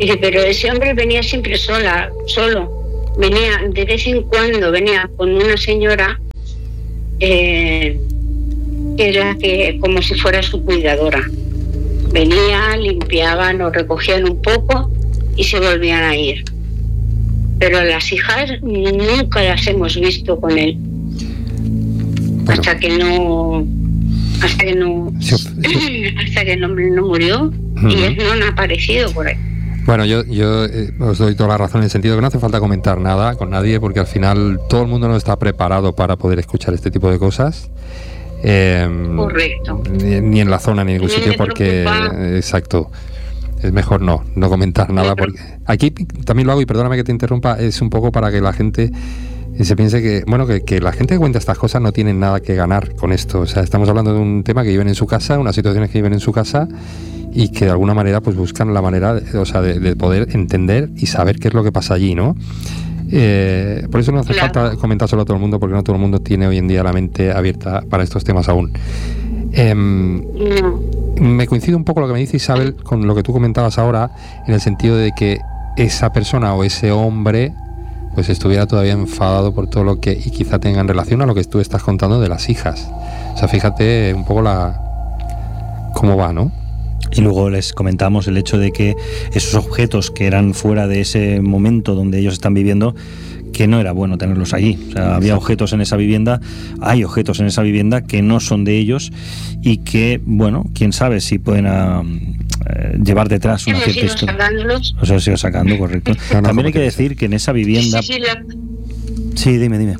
Dice, pero ese hombre venía siempre sola, solo. Venía, de vez en cuando venía con una señora eh, que era que, como si fuera su cuidadora. Venía, limpiaban o recogían un poco y se volvían a ir. Pero las hijas nunca las hemos visto con él. Bueno. Hasta que no... Hasta que no... Sí, sí. Hasta que el hombre no murió, uh-huh. Y él no ha aparecido por ahí. Bueno, yo, yo eh, os doy toda la razón en el sentido que no hace falta comentar nada con nadie, porque al final todo el mundo no está preparado para poder escuchar este tipo de cosas. Eh, Correcto. Ni, ni en la zona ni en ningún ni sitio, porque... Eh, exacto. Es mejor no, no comentar nada, porque aquí también lo hago, y perdóname que te interrumpa, es un poco para que la gente se piense que, bueno, que, que la gente que cuenta estas cosas no tiene nada que ganar con esto. O sea, estamos hablando de un tema que viven en su casa, unas situaciones que viven en su casa, y que de alguna manera pues buscan la manera, de, o sea, de, de poder entender y saber qué es lo que pasa allí, ¿no? Eh, por eso no hace claro. falta comentárselo a todo el mundo, porque no todo el mundo tiene hoy en día la mente abierta para estos temas aún. Eh, no. Me coincide un poco lo que me dice Isabel con lo que tú comentabas ahora, en el sentido de que esa persona o ese hombre pues estuviera todavía enfadado por todo lo que, y quizá tenga en relación a lo que tú estás contando de las hijas. O sea, fíjate un poco la cómo va, ¿no? Y luego les comentamos el hecho de que esos objetos que eran fuera de ese momento donde ellos están viviendo, que no era bueno tenerlos allí. O sea, había objetos en esa vivienda, hay objetos en esa vivienda que no son de ellos y que, bueno, quién sabe si pueden a, eh, llevar detrás una cierta historia. O sea, se ha sacando, correcto. No, no, También hay que decir que en esa vivienda... Sí, sí, la... sí dime, dime.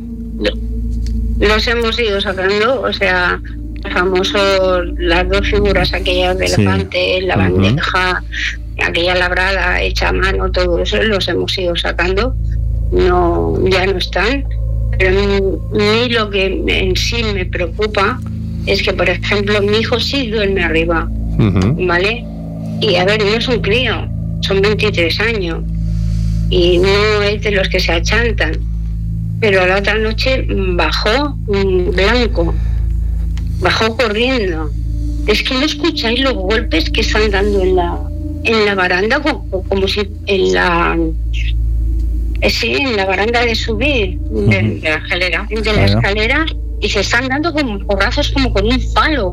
Los hemos ido sacando, o sea... famosos, las dos figuras aquellas del elefante, sí. La bandeja, uh-huh. Aquella labrada hecha a mano, todo eso los hemos ido sacando, no, ya no están. Pero a mí lo que en sí me preocupa es que, por ejemplo, mi hijo sí duerme arriba, uh-huh. ¿Vale? Y a ver, no es un crío, son veintitrés años y no es de los que se achantan, pero la otra noche bajó un blanco. Bajó corriendo. Es que no escucháis los golpes que están dando en la en la baranda, como, como si en la eh, sí, en la baranda de subir de, de la escalera, de la escalera, y se están dando como porrazos como con un palo.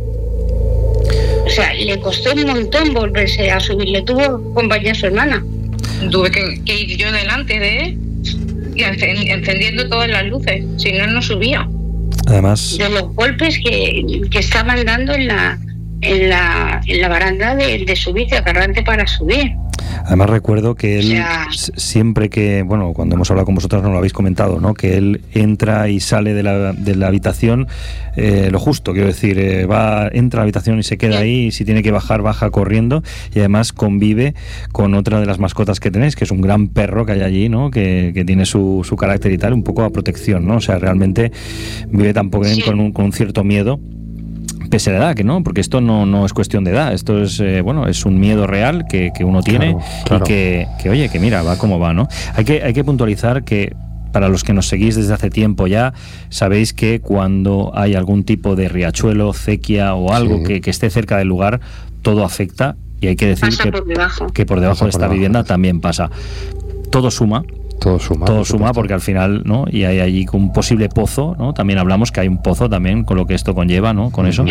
O sea, le costó un montón volverse a subir. Le tuvo que acompañar a su hermana. Tuve que, que ir yo delante de él y encendiendo todas las luces, si no, no subía. Además, de los golpes que, que estaban dando en la en la en la baranda de, de subir, de agarrante para subir. Además recuerdo que él, o sea, siempre que, bueno, cuando hemos hablado con vosotras no lo habéis comentado, ¿no? Que él entra y sale de la, de la habitación eh, lo justo, quiero decir, eh, va, entra a la habitación y se queda ahí, y si tiene que bajar, baja corriendo, y además convive con otra de las mascotas que tenéis, que es un gran perro que hay allí, ¿no? Que, que tiene su, su carácter y tal, un poco a protección, ¿no? O sea, realmente vive tampoco sí. con, un, con un cierto miedo, pese a la edad, que no, porque esto no, no es cuestión de edad, esto es, eh, bueno, es un miedo real que, que uno tiene, claro, claro. Y que, que, oye, que mira, va como va, ¿no? Hay que, hay que puntualizar que, para los que nos seguís desde hace tiempo ya, sabéis que cuando hay algún tipo de riachuelo, acequia o algo sí. que, que esté cerca del lugar, todo afecta, y hay que decir que por debajo, que por debajo de esta vivienda también pasa. Todo suma. Todo suma. Todo suma porque al final, ¿no? Y hay allí un posible pozo, ¿no? También hablamos que hay un pozo también con lo que esto conlleva, ¿no? Con eso.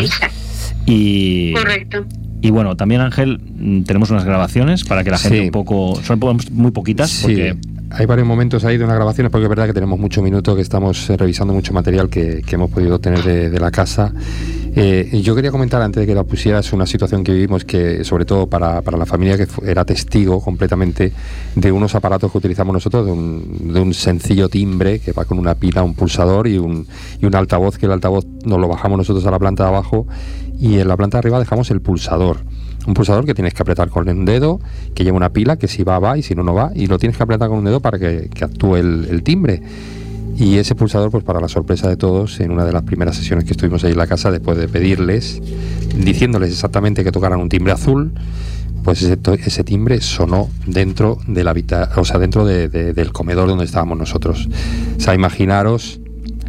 Y, correcto. Y bueno, también, Ángel, tenemos unas grabaciones para que la gente sí. un poco... Son muy poquitas sí. porque... Hay varios momentos ahí de unas grabaciones, porque es verdad que tenemos mucho minuto, que estamos eh, revisando mucho material que, que hemos podido tener de, de la casa. Eh, y yo quería comentar, antes de que la pusieras, una situación que vivimos que, sobre todo para, para la familia, que fue, era testigo completamente de unos aparatos que utilizamos nosotros, de un, de un sencillo timbre que va con una pila, un pulsador y un, y un altavoz, que el altavoz nos lo bajamos nosotros a la planta de abajo, y en la planta de arriba dejamos el pulsador. Un pulsador que tienes que apretar con un dedo, que lleva una pila, que si va, va, y si no, no va, y lo tienes que apretar con un dedo para que, que actúe el, el timbre. Y ese pulsador, pues para la sorpresa de todos, en una de las primeras sesiones que estuvimos ahí en la casa, después de pedirles, diciéndoles exactamente que tocaran un timbre azul, pues ese, ese timbre sonó dentro de la habita- o sea, dentro de, de, del comedor donde estábamos nosotros. O sea, imaginaros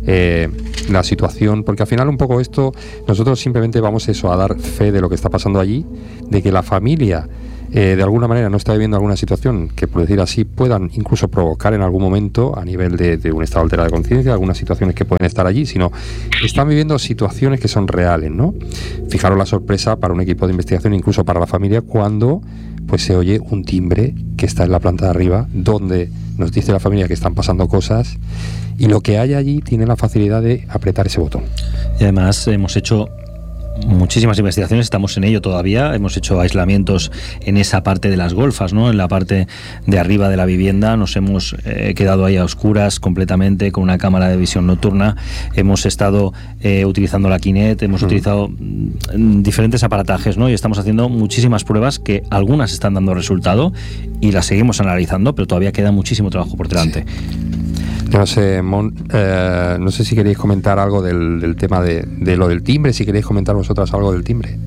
eh, la situación, porque al final un poco esto, nosotros simplemente vamos eso, a dar fe de lo que está pasando allí, de que la familia eh, de alguna manera no está viviendo alguna situación que, por decir así, puedan incluso provocar en algún momento a nivel de, de un estado alterado de conciencia, algunas situaciones que pueden estar allí, sino están viviendo situaciones que son reales, ¿no? Fijaros la sorpresa para un equipo de investigación, incluso para la familia, cuando pues se oye un timbre que está en la planta de arriba, donde nos dice la familia que están pasando cosas, y lo que hay allí tiene la facilidad de apretar ese botón. Y además hemos hecho muchísimas investigaciones, estamos en ello todavía, hemos hecho aislamientos en esa parte de las golfas, ¿no? En la parte de arriba de la vivienda, nos hemos eh, quedado ahí a oscuras completamente con una cámara de visión nocturna, hemos estado eh, utilizando la Kinect, hemos mm. utilizado mm, diferentes aparatajes, ¿no? Y estamos haciendo muchísimas pruebas que algunas están dando resultado y las seguimos analizando, pero todavía queda muchísimo trabajo por delante. Sí. No sé, Mon, eh, no sé si queréis comentar algo del, del tema de, de lo del timbre, si queréis comentar vosotras algo del timbre.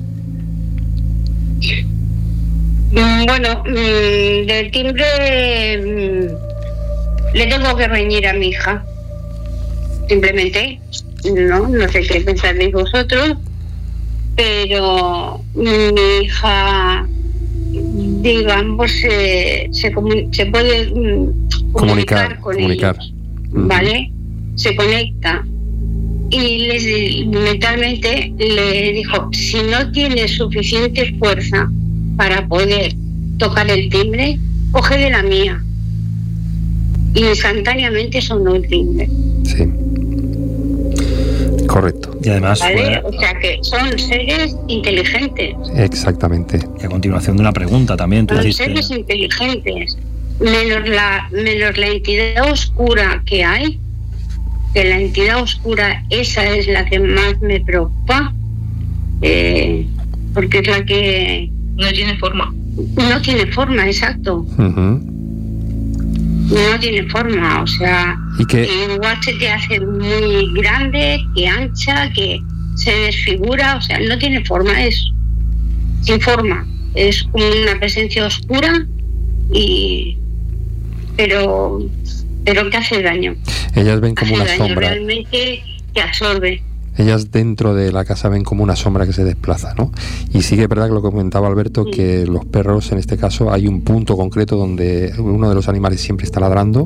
Bueno, mmm, del timbre mmm, le tengo que reñir a mi hija, simplemente, no, no sé qué pensáis vosotros, pero mi hija, digamos, se, se, se puede mmm, comunicar, comunicar con comunicar. ellos. ¿Vale? Se conecta y les, mentalmente le dijo, si no tienes suficiente fuerza para poder tocar el timbre, coge de la mía. Y instantáneamente sonó el timbre. Sí. Correcto. Y además ¿vale? Fue... o sea que son seres inteligentes. Exactamente. Y a continuación de una pregunta también. Tú son dijiste... seres inteligentes. Menos la, menos la entidad oscura que hay, que la entidad oscura, esa es la que más me preocupa, eh, porque es la que... No tiene forma. No tiene forma, exacto. Uh-huh. No tiene forma, o sea, ¿Y que... igual se te hace muy grande, que ancha, que se desfigura, o sea, no tiene forma, es sin forma, es como una presencia oscura y... pero pero que hace daño. Ellas ven como hace una daño, sombra. Realmente te absorbe. Ellas dentro de la casa ven como una sombra que se desplaza, ¿no? Y sí que es verdad que lo que comentaba Alberto, sí. que los perros, en este caso, hay un punto concreto donde uno de los animales siempre está ladrando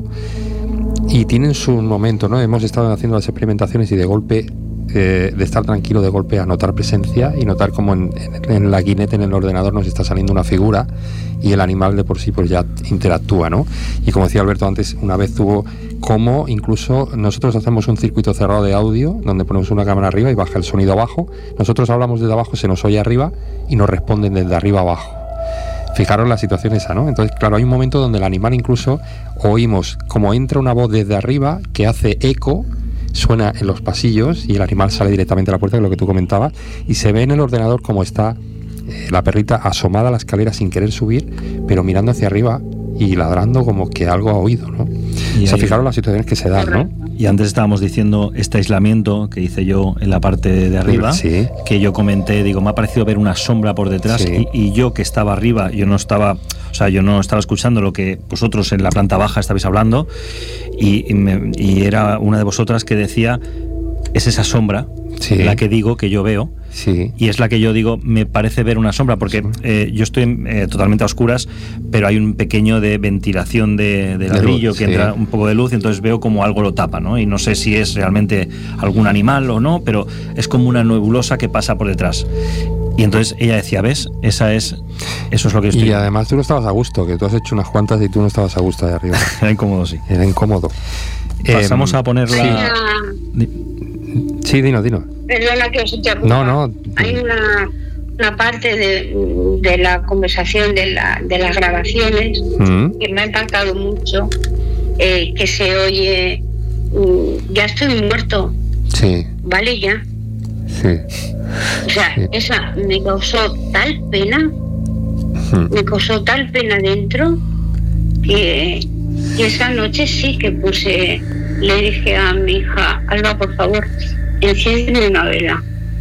y tienen su momento, ¿no? Hemos estado haciendo las experimentaciones y de golpe, eh, de estar tranquilo, de golpe a notar presencia y notar como en, en, en la Kinect, en el ordenador, nos está saliendo una figura y el animal de por sí pues ya interactúa, ¿no? Y como decía Alberto antes, una vez tuvo como incluso nosotros hacemos un circuito cerrado de audio donde ponemos una cámara arriba y baja el sonido abajo, nosotros hablamos desde abajo, se nos oye arriba y nos responden desde arriba abajo. Fijaros la situación esa, ¿no? Entonces, claro, hay un momento donde el animal incluso oímos como entra una voz desde arriba que hace eco, suena en los pasillos y el animal sale directamente a la puerta, que es lo que tú comentabas, y se ve en el ordenador como está eh, la perrita asomada a la escalera sin querer subir, pero mirando hacia arriba y ladrando como que algo ha oído, ¿no? Y o sea, ahí... fijaros las situaciones que se dan, ¿no? Y antes estábamos diciendo este aislamiento que hice yo en la parte de arriba, sí. que yo comenté, digo, me ha parecido ver una sombra por detrás, sí. y, y yo que estaba arriba, yo no estaba, o sea, yo no estaba escuchando lo que vosotros en la planta baja estabais hablando, y, y, me, y era una de vosotras que decía, es esa sombra, sí. la que digo que yo veo, sí. y es la que yo digo, me parece ver una sombra, porque sí. eh, yo estoy eh, totalmente a oscuras, pero hay un pequeño de ventilación de, de ladrillo luz, que sí. entra un poco de luz, y entonces veo como algo lo tapa, ¿no? Y no sé si es realmente algún animal o no, pero es como una nebulosa que pasa por detrás. Y entonces ella decía, ¿ves? Esa es, eso es lo que estoy... Y además tú no estabas a gusto, que tú has hecho unas cuantas y tú no estabas a gusto de arriba. Era incómodo, sí. Era incómodo. Pasamos eh, a ponerla... Sí, sí dinos, dinos. Perdona que os interrumpa. No, no. Hay una, una parte de, de la conversación, de, la, de las grabaciones, mm. que me ha impactado mucho, eh, que se oye, ya estoy muerto. Sí. Vale, ya. Sí. O sea, sí. esa me causó tal pena, mm. me causó tal pena dentro, que, que esa noche sí que puse, le dije a mi hija, Alba, por favor, enciende una vela,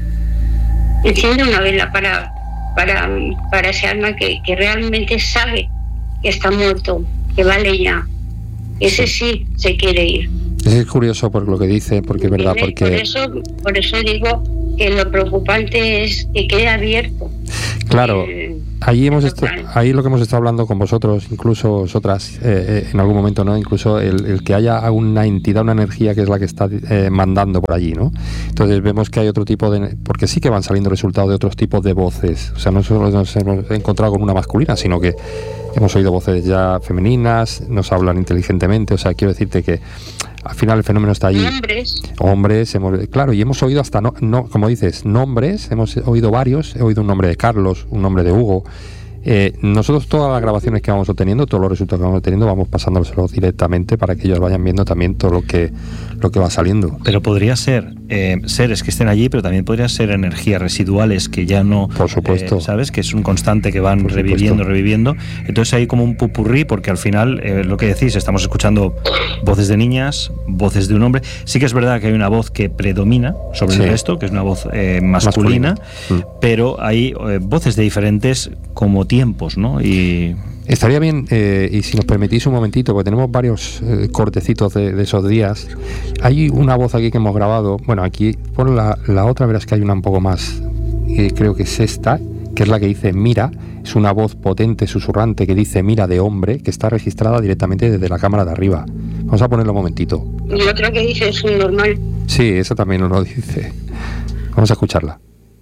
enciende una vela para, para, para ese alma que, que realmente sabe que está muerto, que vale ya, ese sí se quiere ir. Es curioso por lo que dice, porque es verdad, porque... Por eso, por eso digo que lo preocupante es que quede abierto. Claro, eh, ahí hemos estado, ahí lo que hemos estado hablando con vosotros, incluso vosotras, eh, en algún momento, ¿no? Incluso el, el que haya una entidad, una energía que es la que está eh, mandando por allí, ¿no? Entonces vemos que hay otro tipo de... Porque sí que van saliendo resultados de otros tipos de voces. O sea, no solo nos hemos encontrado con una masculina, sino que hemos oído voces ya femeninas, nos hablan inteligentemente. O sea, quiero decirte que al final el fenómeno está allí. Hombres. Hombres, hemos, claro, y hemos oído hasta, no, no, como dices, nombres, hemos oído varios, he oído un nombre de Carlos, un nombre de Hugo. Eh, nosotros todas las grabaciones que vamos obteniendo, todos los resultados que vamos obteniendo, vamos pasándolos directamente para que ellos vayan viendo también todo lo que lo que va saliendo. Pero podría ser eh, seres que estén allí, pero también podrían ser energías residuales que ya no... Por supuesto. Eh, ¿Sabes? Que es un constante que van Por reviviendo, supuesto. reviviendo. Entonces hay como un pupurrí, porque al final, eh, lo que decís, estamos escuchando voces de niñas, voces de un hombre. Sí que es verdad que hay una voz que predomina sobre Sí. el resto, que es una voz eh, masculina, Masculina. pero hay eh, voces de diferentes como tiempos, ¿no? Y... Estaría bien, eh, y si nos permitís un momentito, porque tenemos varios eh, cortecitos de, de esos días. Hay una voz aquí que hemos grabado. Bueno, aquí por la, la otra verás que hay una un poco más, eh, creo que es esta, que es la que dice mira. Es una voz potente, susurrante, que dice mira de hombre, que está registrada directamente desde la cámara de arriba. Vamos a ponerlo un momentito. Y otra que dice es un normal. Sí, esa también nos lo dice. Vamos a escucharla.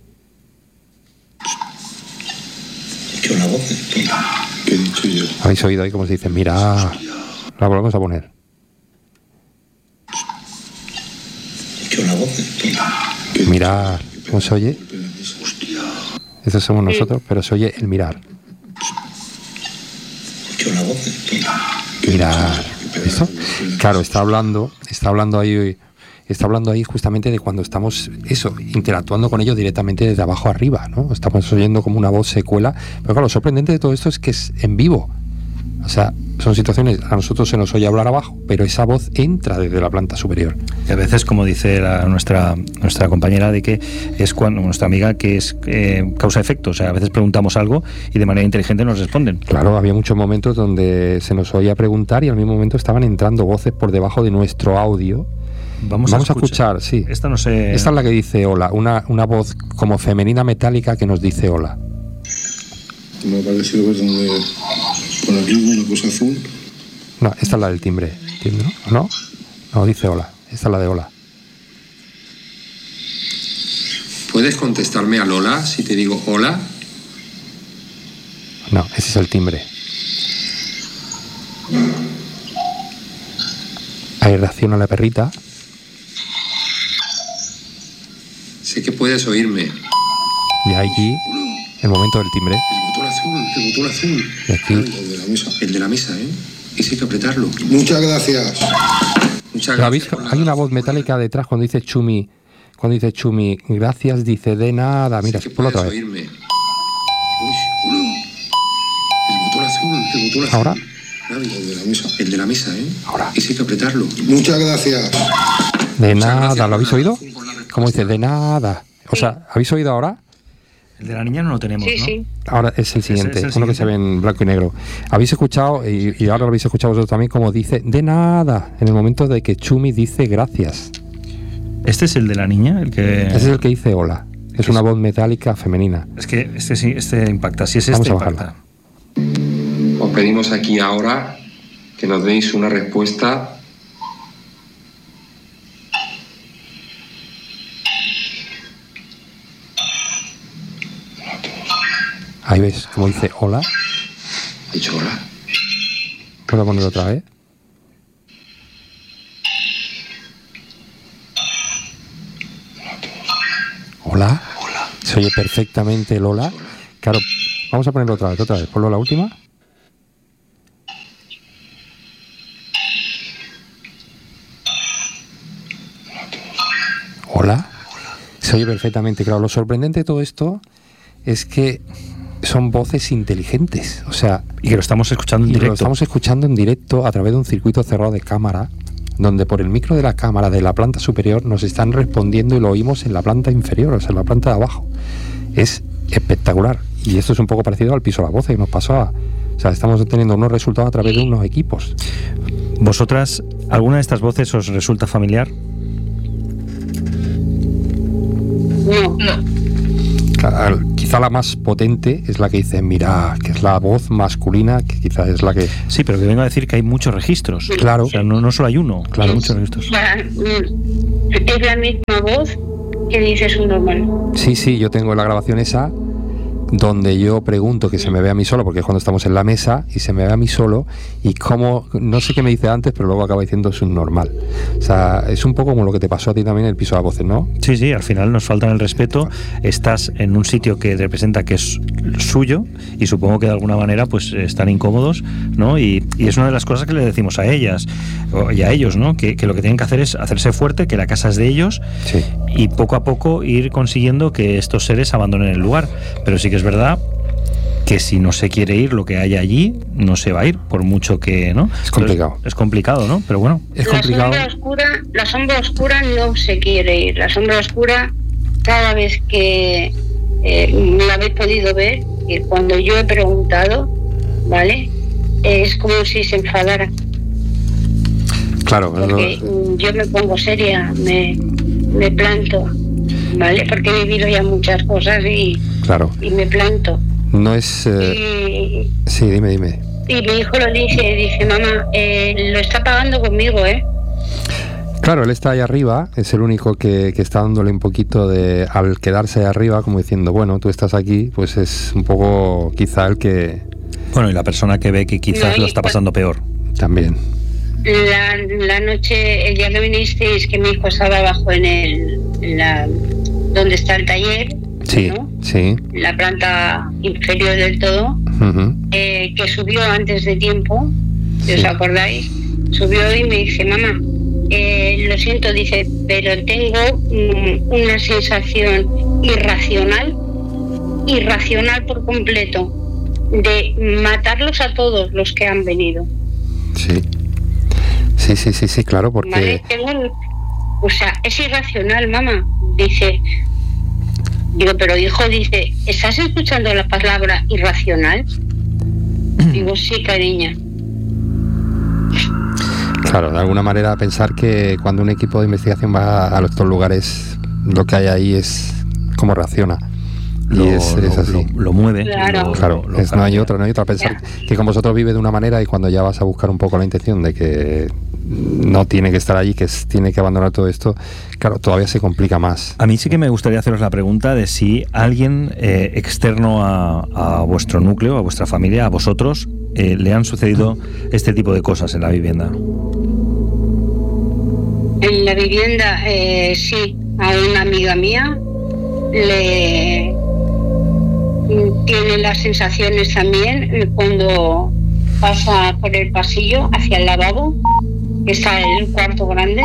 ¿Qué una voz? ¿Qué he dicho yo? ¿Habéis oído ahí cómo se dice mira? La volvemos a poner. ¿Qué una voz? Mirar. ¿Cómo se oye? Estos somos nosotros, pero se oye el mirar. ¿Qué una voz? Mirar. ¿Esto? Claro, está hablando, está hablando ahí, está hablando ahí justamente de cuando estamos, eso, interactuando con ellos directamente desde abajo arriba, ¿no? Estamos oyendo como una voz secuela, pero claro, lo sorprendente de todo esto es que es en vivo. O sea, son situaciones, a nosotros se nos oye hablar abajo, pero esa voz entra desde la planta superior. Y a veces, como dice la, nuestra nuestra compañera, de que es cuando nuestra amiga, que es eh, causa-efecto. O sea, a veces preguntamos algo y de manera inteligente nos responden. Claro, había muchos momentos donde se nos oía preguntar y al mismo momento estaban entrando voces por debajo de nuestro audio. Vamos, Vamos a, a escuchar, sí. Esta no sé. Esta es la que dice hola, una, una voz como femenina metálica que nos dice hola. Me ha parecido ver donde por aquí una cosa azul. No, esta es la del timbre. ¿Timbre, no? ¿No? No, dice hola. Esta es la de hola. ¿Puedes contestarme al hola si te digo hola? No, ese es el timbre. Ahí reacciona la perrita. Sé que puedes oírme. Y aquí, el momento del timbre. El botón azul, el botón azul. Y aquí. El de la mesa. El de la mesa, ¿eh? Ese hay que apretarlo. Muchas gracias. Muchas ¿Lo habéis? gracias. Hay una voz metálica detrás cuando dice Chumi. Cuando dice Chumi, gracias, dice de nada. Mira, Sé que ponlo otra puedes vez. oírme. Uy, uno. El botón azul, el botón azul. Ahora. El de la mesa. El de la mesa, ¿eh? Ahora. Ese hay que apretarlo. Muchas gracias. De Muchas nada, gracias, ¿lo habéis Ana, oído? por la respuesta. ¿Cómo dice? De nada. O sea, ¿habéis oído ahora? El de la niña no lo tenemos, Sí, ¿no? sí. Ahora es el siguiente, es el uno que se ve en blanco y negro. Habéis escuchado, y, y ahora lo habéis escuchado vosotros también, como dice de nada, en el momento de que Chumi dice gracias. Este es el de la niña, el que. Ese es el que dice hola. Es una voz metálica femenina. Es que este sí, este impacta. Si es Vamos este, a bajarlo. impacta. Os pedimos aquí ahora que nos deis una respuesta. Ahí ves, como dice hola. ¿Ha dicho hola? ¿Puedo ponerlo otra vez? Hola. Hola. Se oye perfectamente el hola. Claro, vamos a ponerlo otra vez, otra vez. Ponlo la última. Hola. Se oye perfectamente. Claro, lo sorprendente de todo esto es que son voces inteligentes. O sea, Y que lo estamos escuchando en y lo directo. estamos escuchando en directo a través de un circuito cerrado de cámara, donde por el micro de la cámara de la planta superior nos están respondiendo y lo oímos en la planta inferior, o sea, en la planta de abajo. Es espectacular. Y esto es un poco parecido al piso de la voz que nos pasó a... O sea, estamos obteniendo unos resultados a través de unos equipos. Vosotras ¿Alguna de estas voces os resulta familiar? No, no. Quizá la más potente es la que dice, mira, que es la voz masculina, que quizás es la que... Sí, pero que vengo a decir que hay muchos registros. Claro. O sea, no, no solo hay uno, claro, es, muchos registros. Es la misma voz que dice su normal. Sí, sí, yo tengo la grabación esa, donde yo pregunto que se me vea a mí solo, porque es cuando estamos en la mesa y se me ve a mí solo, y como, no sé qué me dice antes, pero luego acaba diciendo subnormal. O sea, es un poco como lo que te pasó a ti también en el piso de voces, ¿no? Sí, sí, al final nos faltan el respeto, estás en un sitio que representa que es suyo, y supongo que de alguna manera pues están incómodos, ¿no? Y, y es una de las cosas que le decimos a ellas y a ellos, ¿no? Que, que lo que tienen que hacer es hacerse fuerte, que la casa es de ellos, sí. Y poco a poco ir consiguiendo que estos seres abandonen el lugar. Pero sí que es verdad que si no se quiere ir, lo que hay allí no se va a ir, por mucho que, ¿no? Es complicado. Es, es complicado, ¿no? Pero bueno, es la complicado. Sombra oscura, la sombra oscura no se quiere ir. La sombra oscura, cada vez que eh, la habéis podido ver, y cuando yo he preguntado, ¿vale? Es como si se enfadara. Claro. Porque no... yo me pongo seria, me, me planto, ¿vale? Porque he vivido ya muchas cosas y, claro. y me planto. No es... Eh... Y, sí, dime, dime. Y mi hijo lo dice, dice, mamá, eh, lo está pagando conmigo, ¿eh? Claro, él está ahí arriba, es el único que, que está dándole un poquito de... Al quedarse ahí arriba, como diciendo, bueno, tú estás aquí, pues es un poco quizá el que... Bueno, y la persona que ve que quizás no, lo está pasando peor. También. La, la noche, el día que vinisteis, que mi hijo estaba abajo en el... En la, donde está el taller, sí, ¿no? Sí. La planta inferior del todo, uh-huh. eh, que subió antes de tiempo, si sí. os acordáis, subió y me dice, mamá, eh, lo siento, dice, pero tengo mm, una sensación irracional, irracional por completo, de matarlos a todos los que han venido. Sí, sí, sí, sí, sí, claro, porque... ¿Vale? Tengo un, o sea, es irracional, mamá, dice... Digo, pero hijo, dice, ¿estás escuchando la palabra irracional? Digo, sí, cariña. Claro, de alguna manera pensar que cuando un equipo de investigación va a estos lugares, lo que hay ahí es cómo reacciona. Lo, y es, lo, es así. Lo, lo mueve. Claro, lo, claro lo, es, lo no hay otra, no hay otra. Pensar ya. Que con vosotros vive de una manera y cuando ya vas a buscar un poco la intención de que no tiene que estar allí, que es, tiene que abandonar todo esto, claro, todavía se complica más. A mí sí que me gustaría haceros la pregunta de si alguien eh, externo a, a vuestro núcleo, a vuestra familia, a vosotros, eh, le han sucedido este tipo de cosas en la vivienda. En la vivienda, eh, sí, a una amiga mía le tiene las sensaciones también cuando pasa por el pasillo hacia el lavabo, que está en el cuarto grande,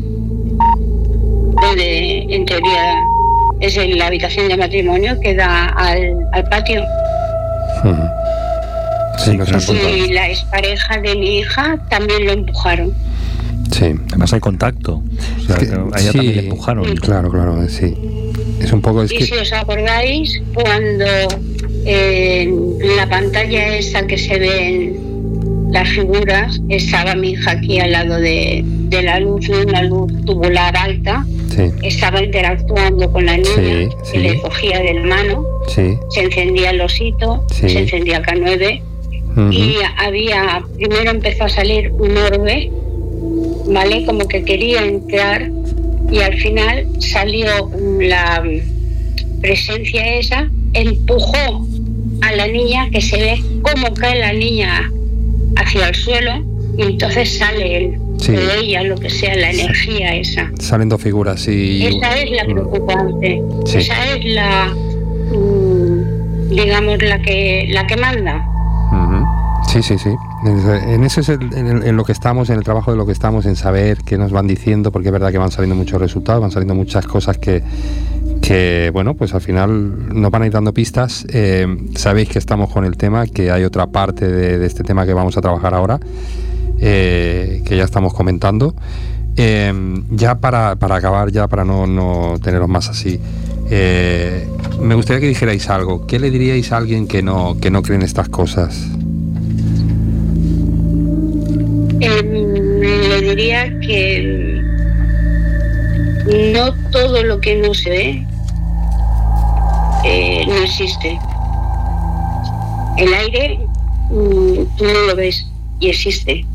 donde en teoría es en la habitación de matrimonio que da al, al patio. Uh-huh. Sí, sí, y la expareja de mi hija también lo empujaron. Sí. Además hay contacto. O sea, es que, a ella sí, también le empujaron. Sí. Claro, claro, sí. Es un poco... Es y que... si os acordáis, cuando eh, en la pantalla esa que se ven las figuras, estaba mi hija aquí al lado de, de la luz, una luz tubular alta, sí. Estaba interactuando con la niña, sí, que sí. le cogía de la mano, sí. Se encendía el osito, sí. Se encendía K nueve, uh-huh. Y había, primero empezó a salir un orbe, ¿vale? Como que quería entrar, y al final salió la presencia esa, empujó a la niña, que se ve cómo cae la niña hacia el suelo, y entonces sale él, sí. De ella, lo que sea, la energía esa. Salen dos figuras y... Esa es la preocupante, sí. Esa es la, mmm, digamos, la que la que manda. Uh-huh. Sí, sí, sí. En eso es el, en, en lo que estamos, en el trabajo de lo que estamos, en saber qué nos van diciendo, porque es verdad que van saliendo muchos resultados, van saliendo muchas cosas que, que bueno, pues al final nos van a ir dando pistas. Eh, sabéis que estamos con el tema, que hay otra parte de, de este tema que vamos a trabajar ahora, eh, que ya estamos comentando. Eh, ya para, para acabar, ya para no, no teneros más así, eh, me gustaría que dijerais algo. ¿Qué le diríais a alguien que no, que no cree en estas cosas? Eh, le diría que no todo lo que no se ve eh, no existe. El aire, tú no lo ves y existe.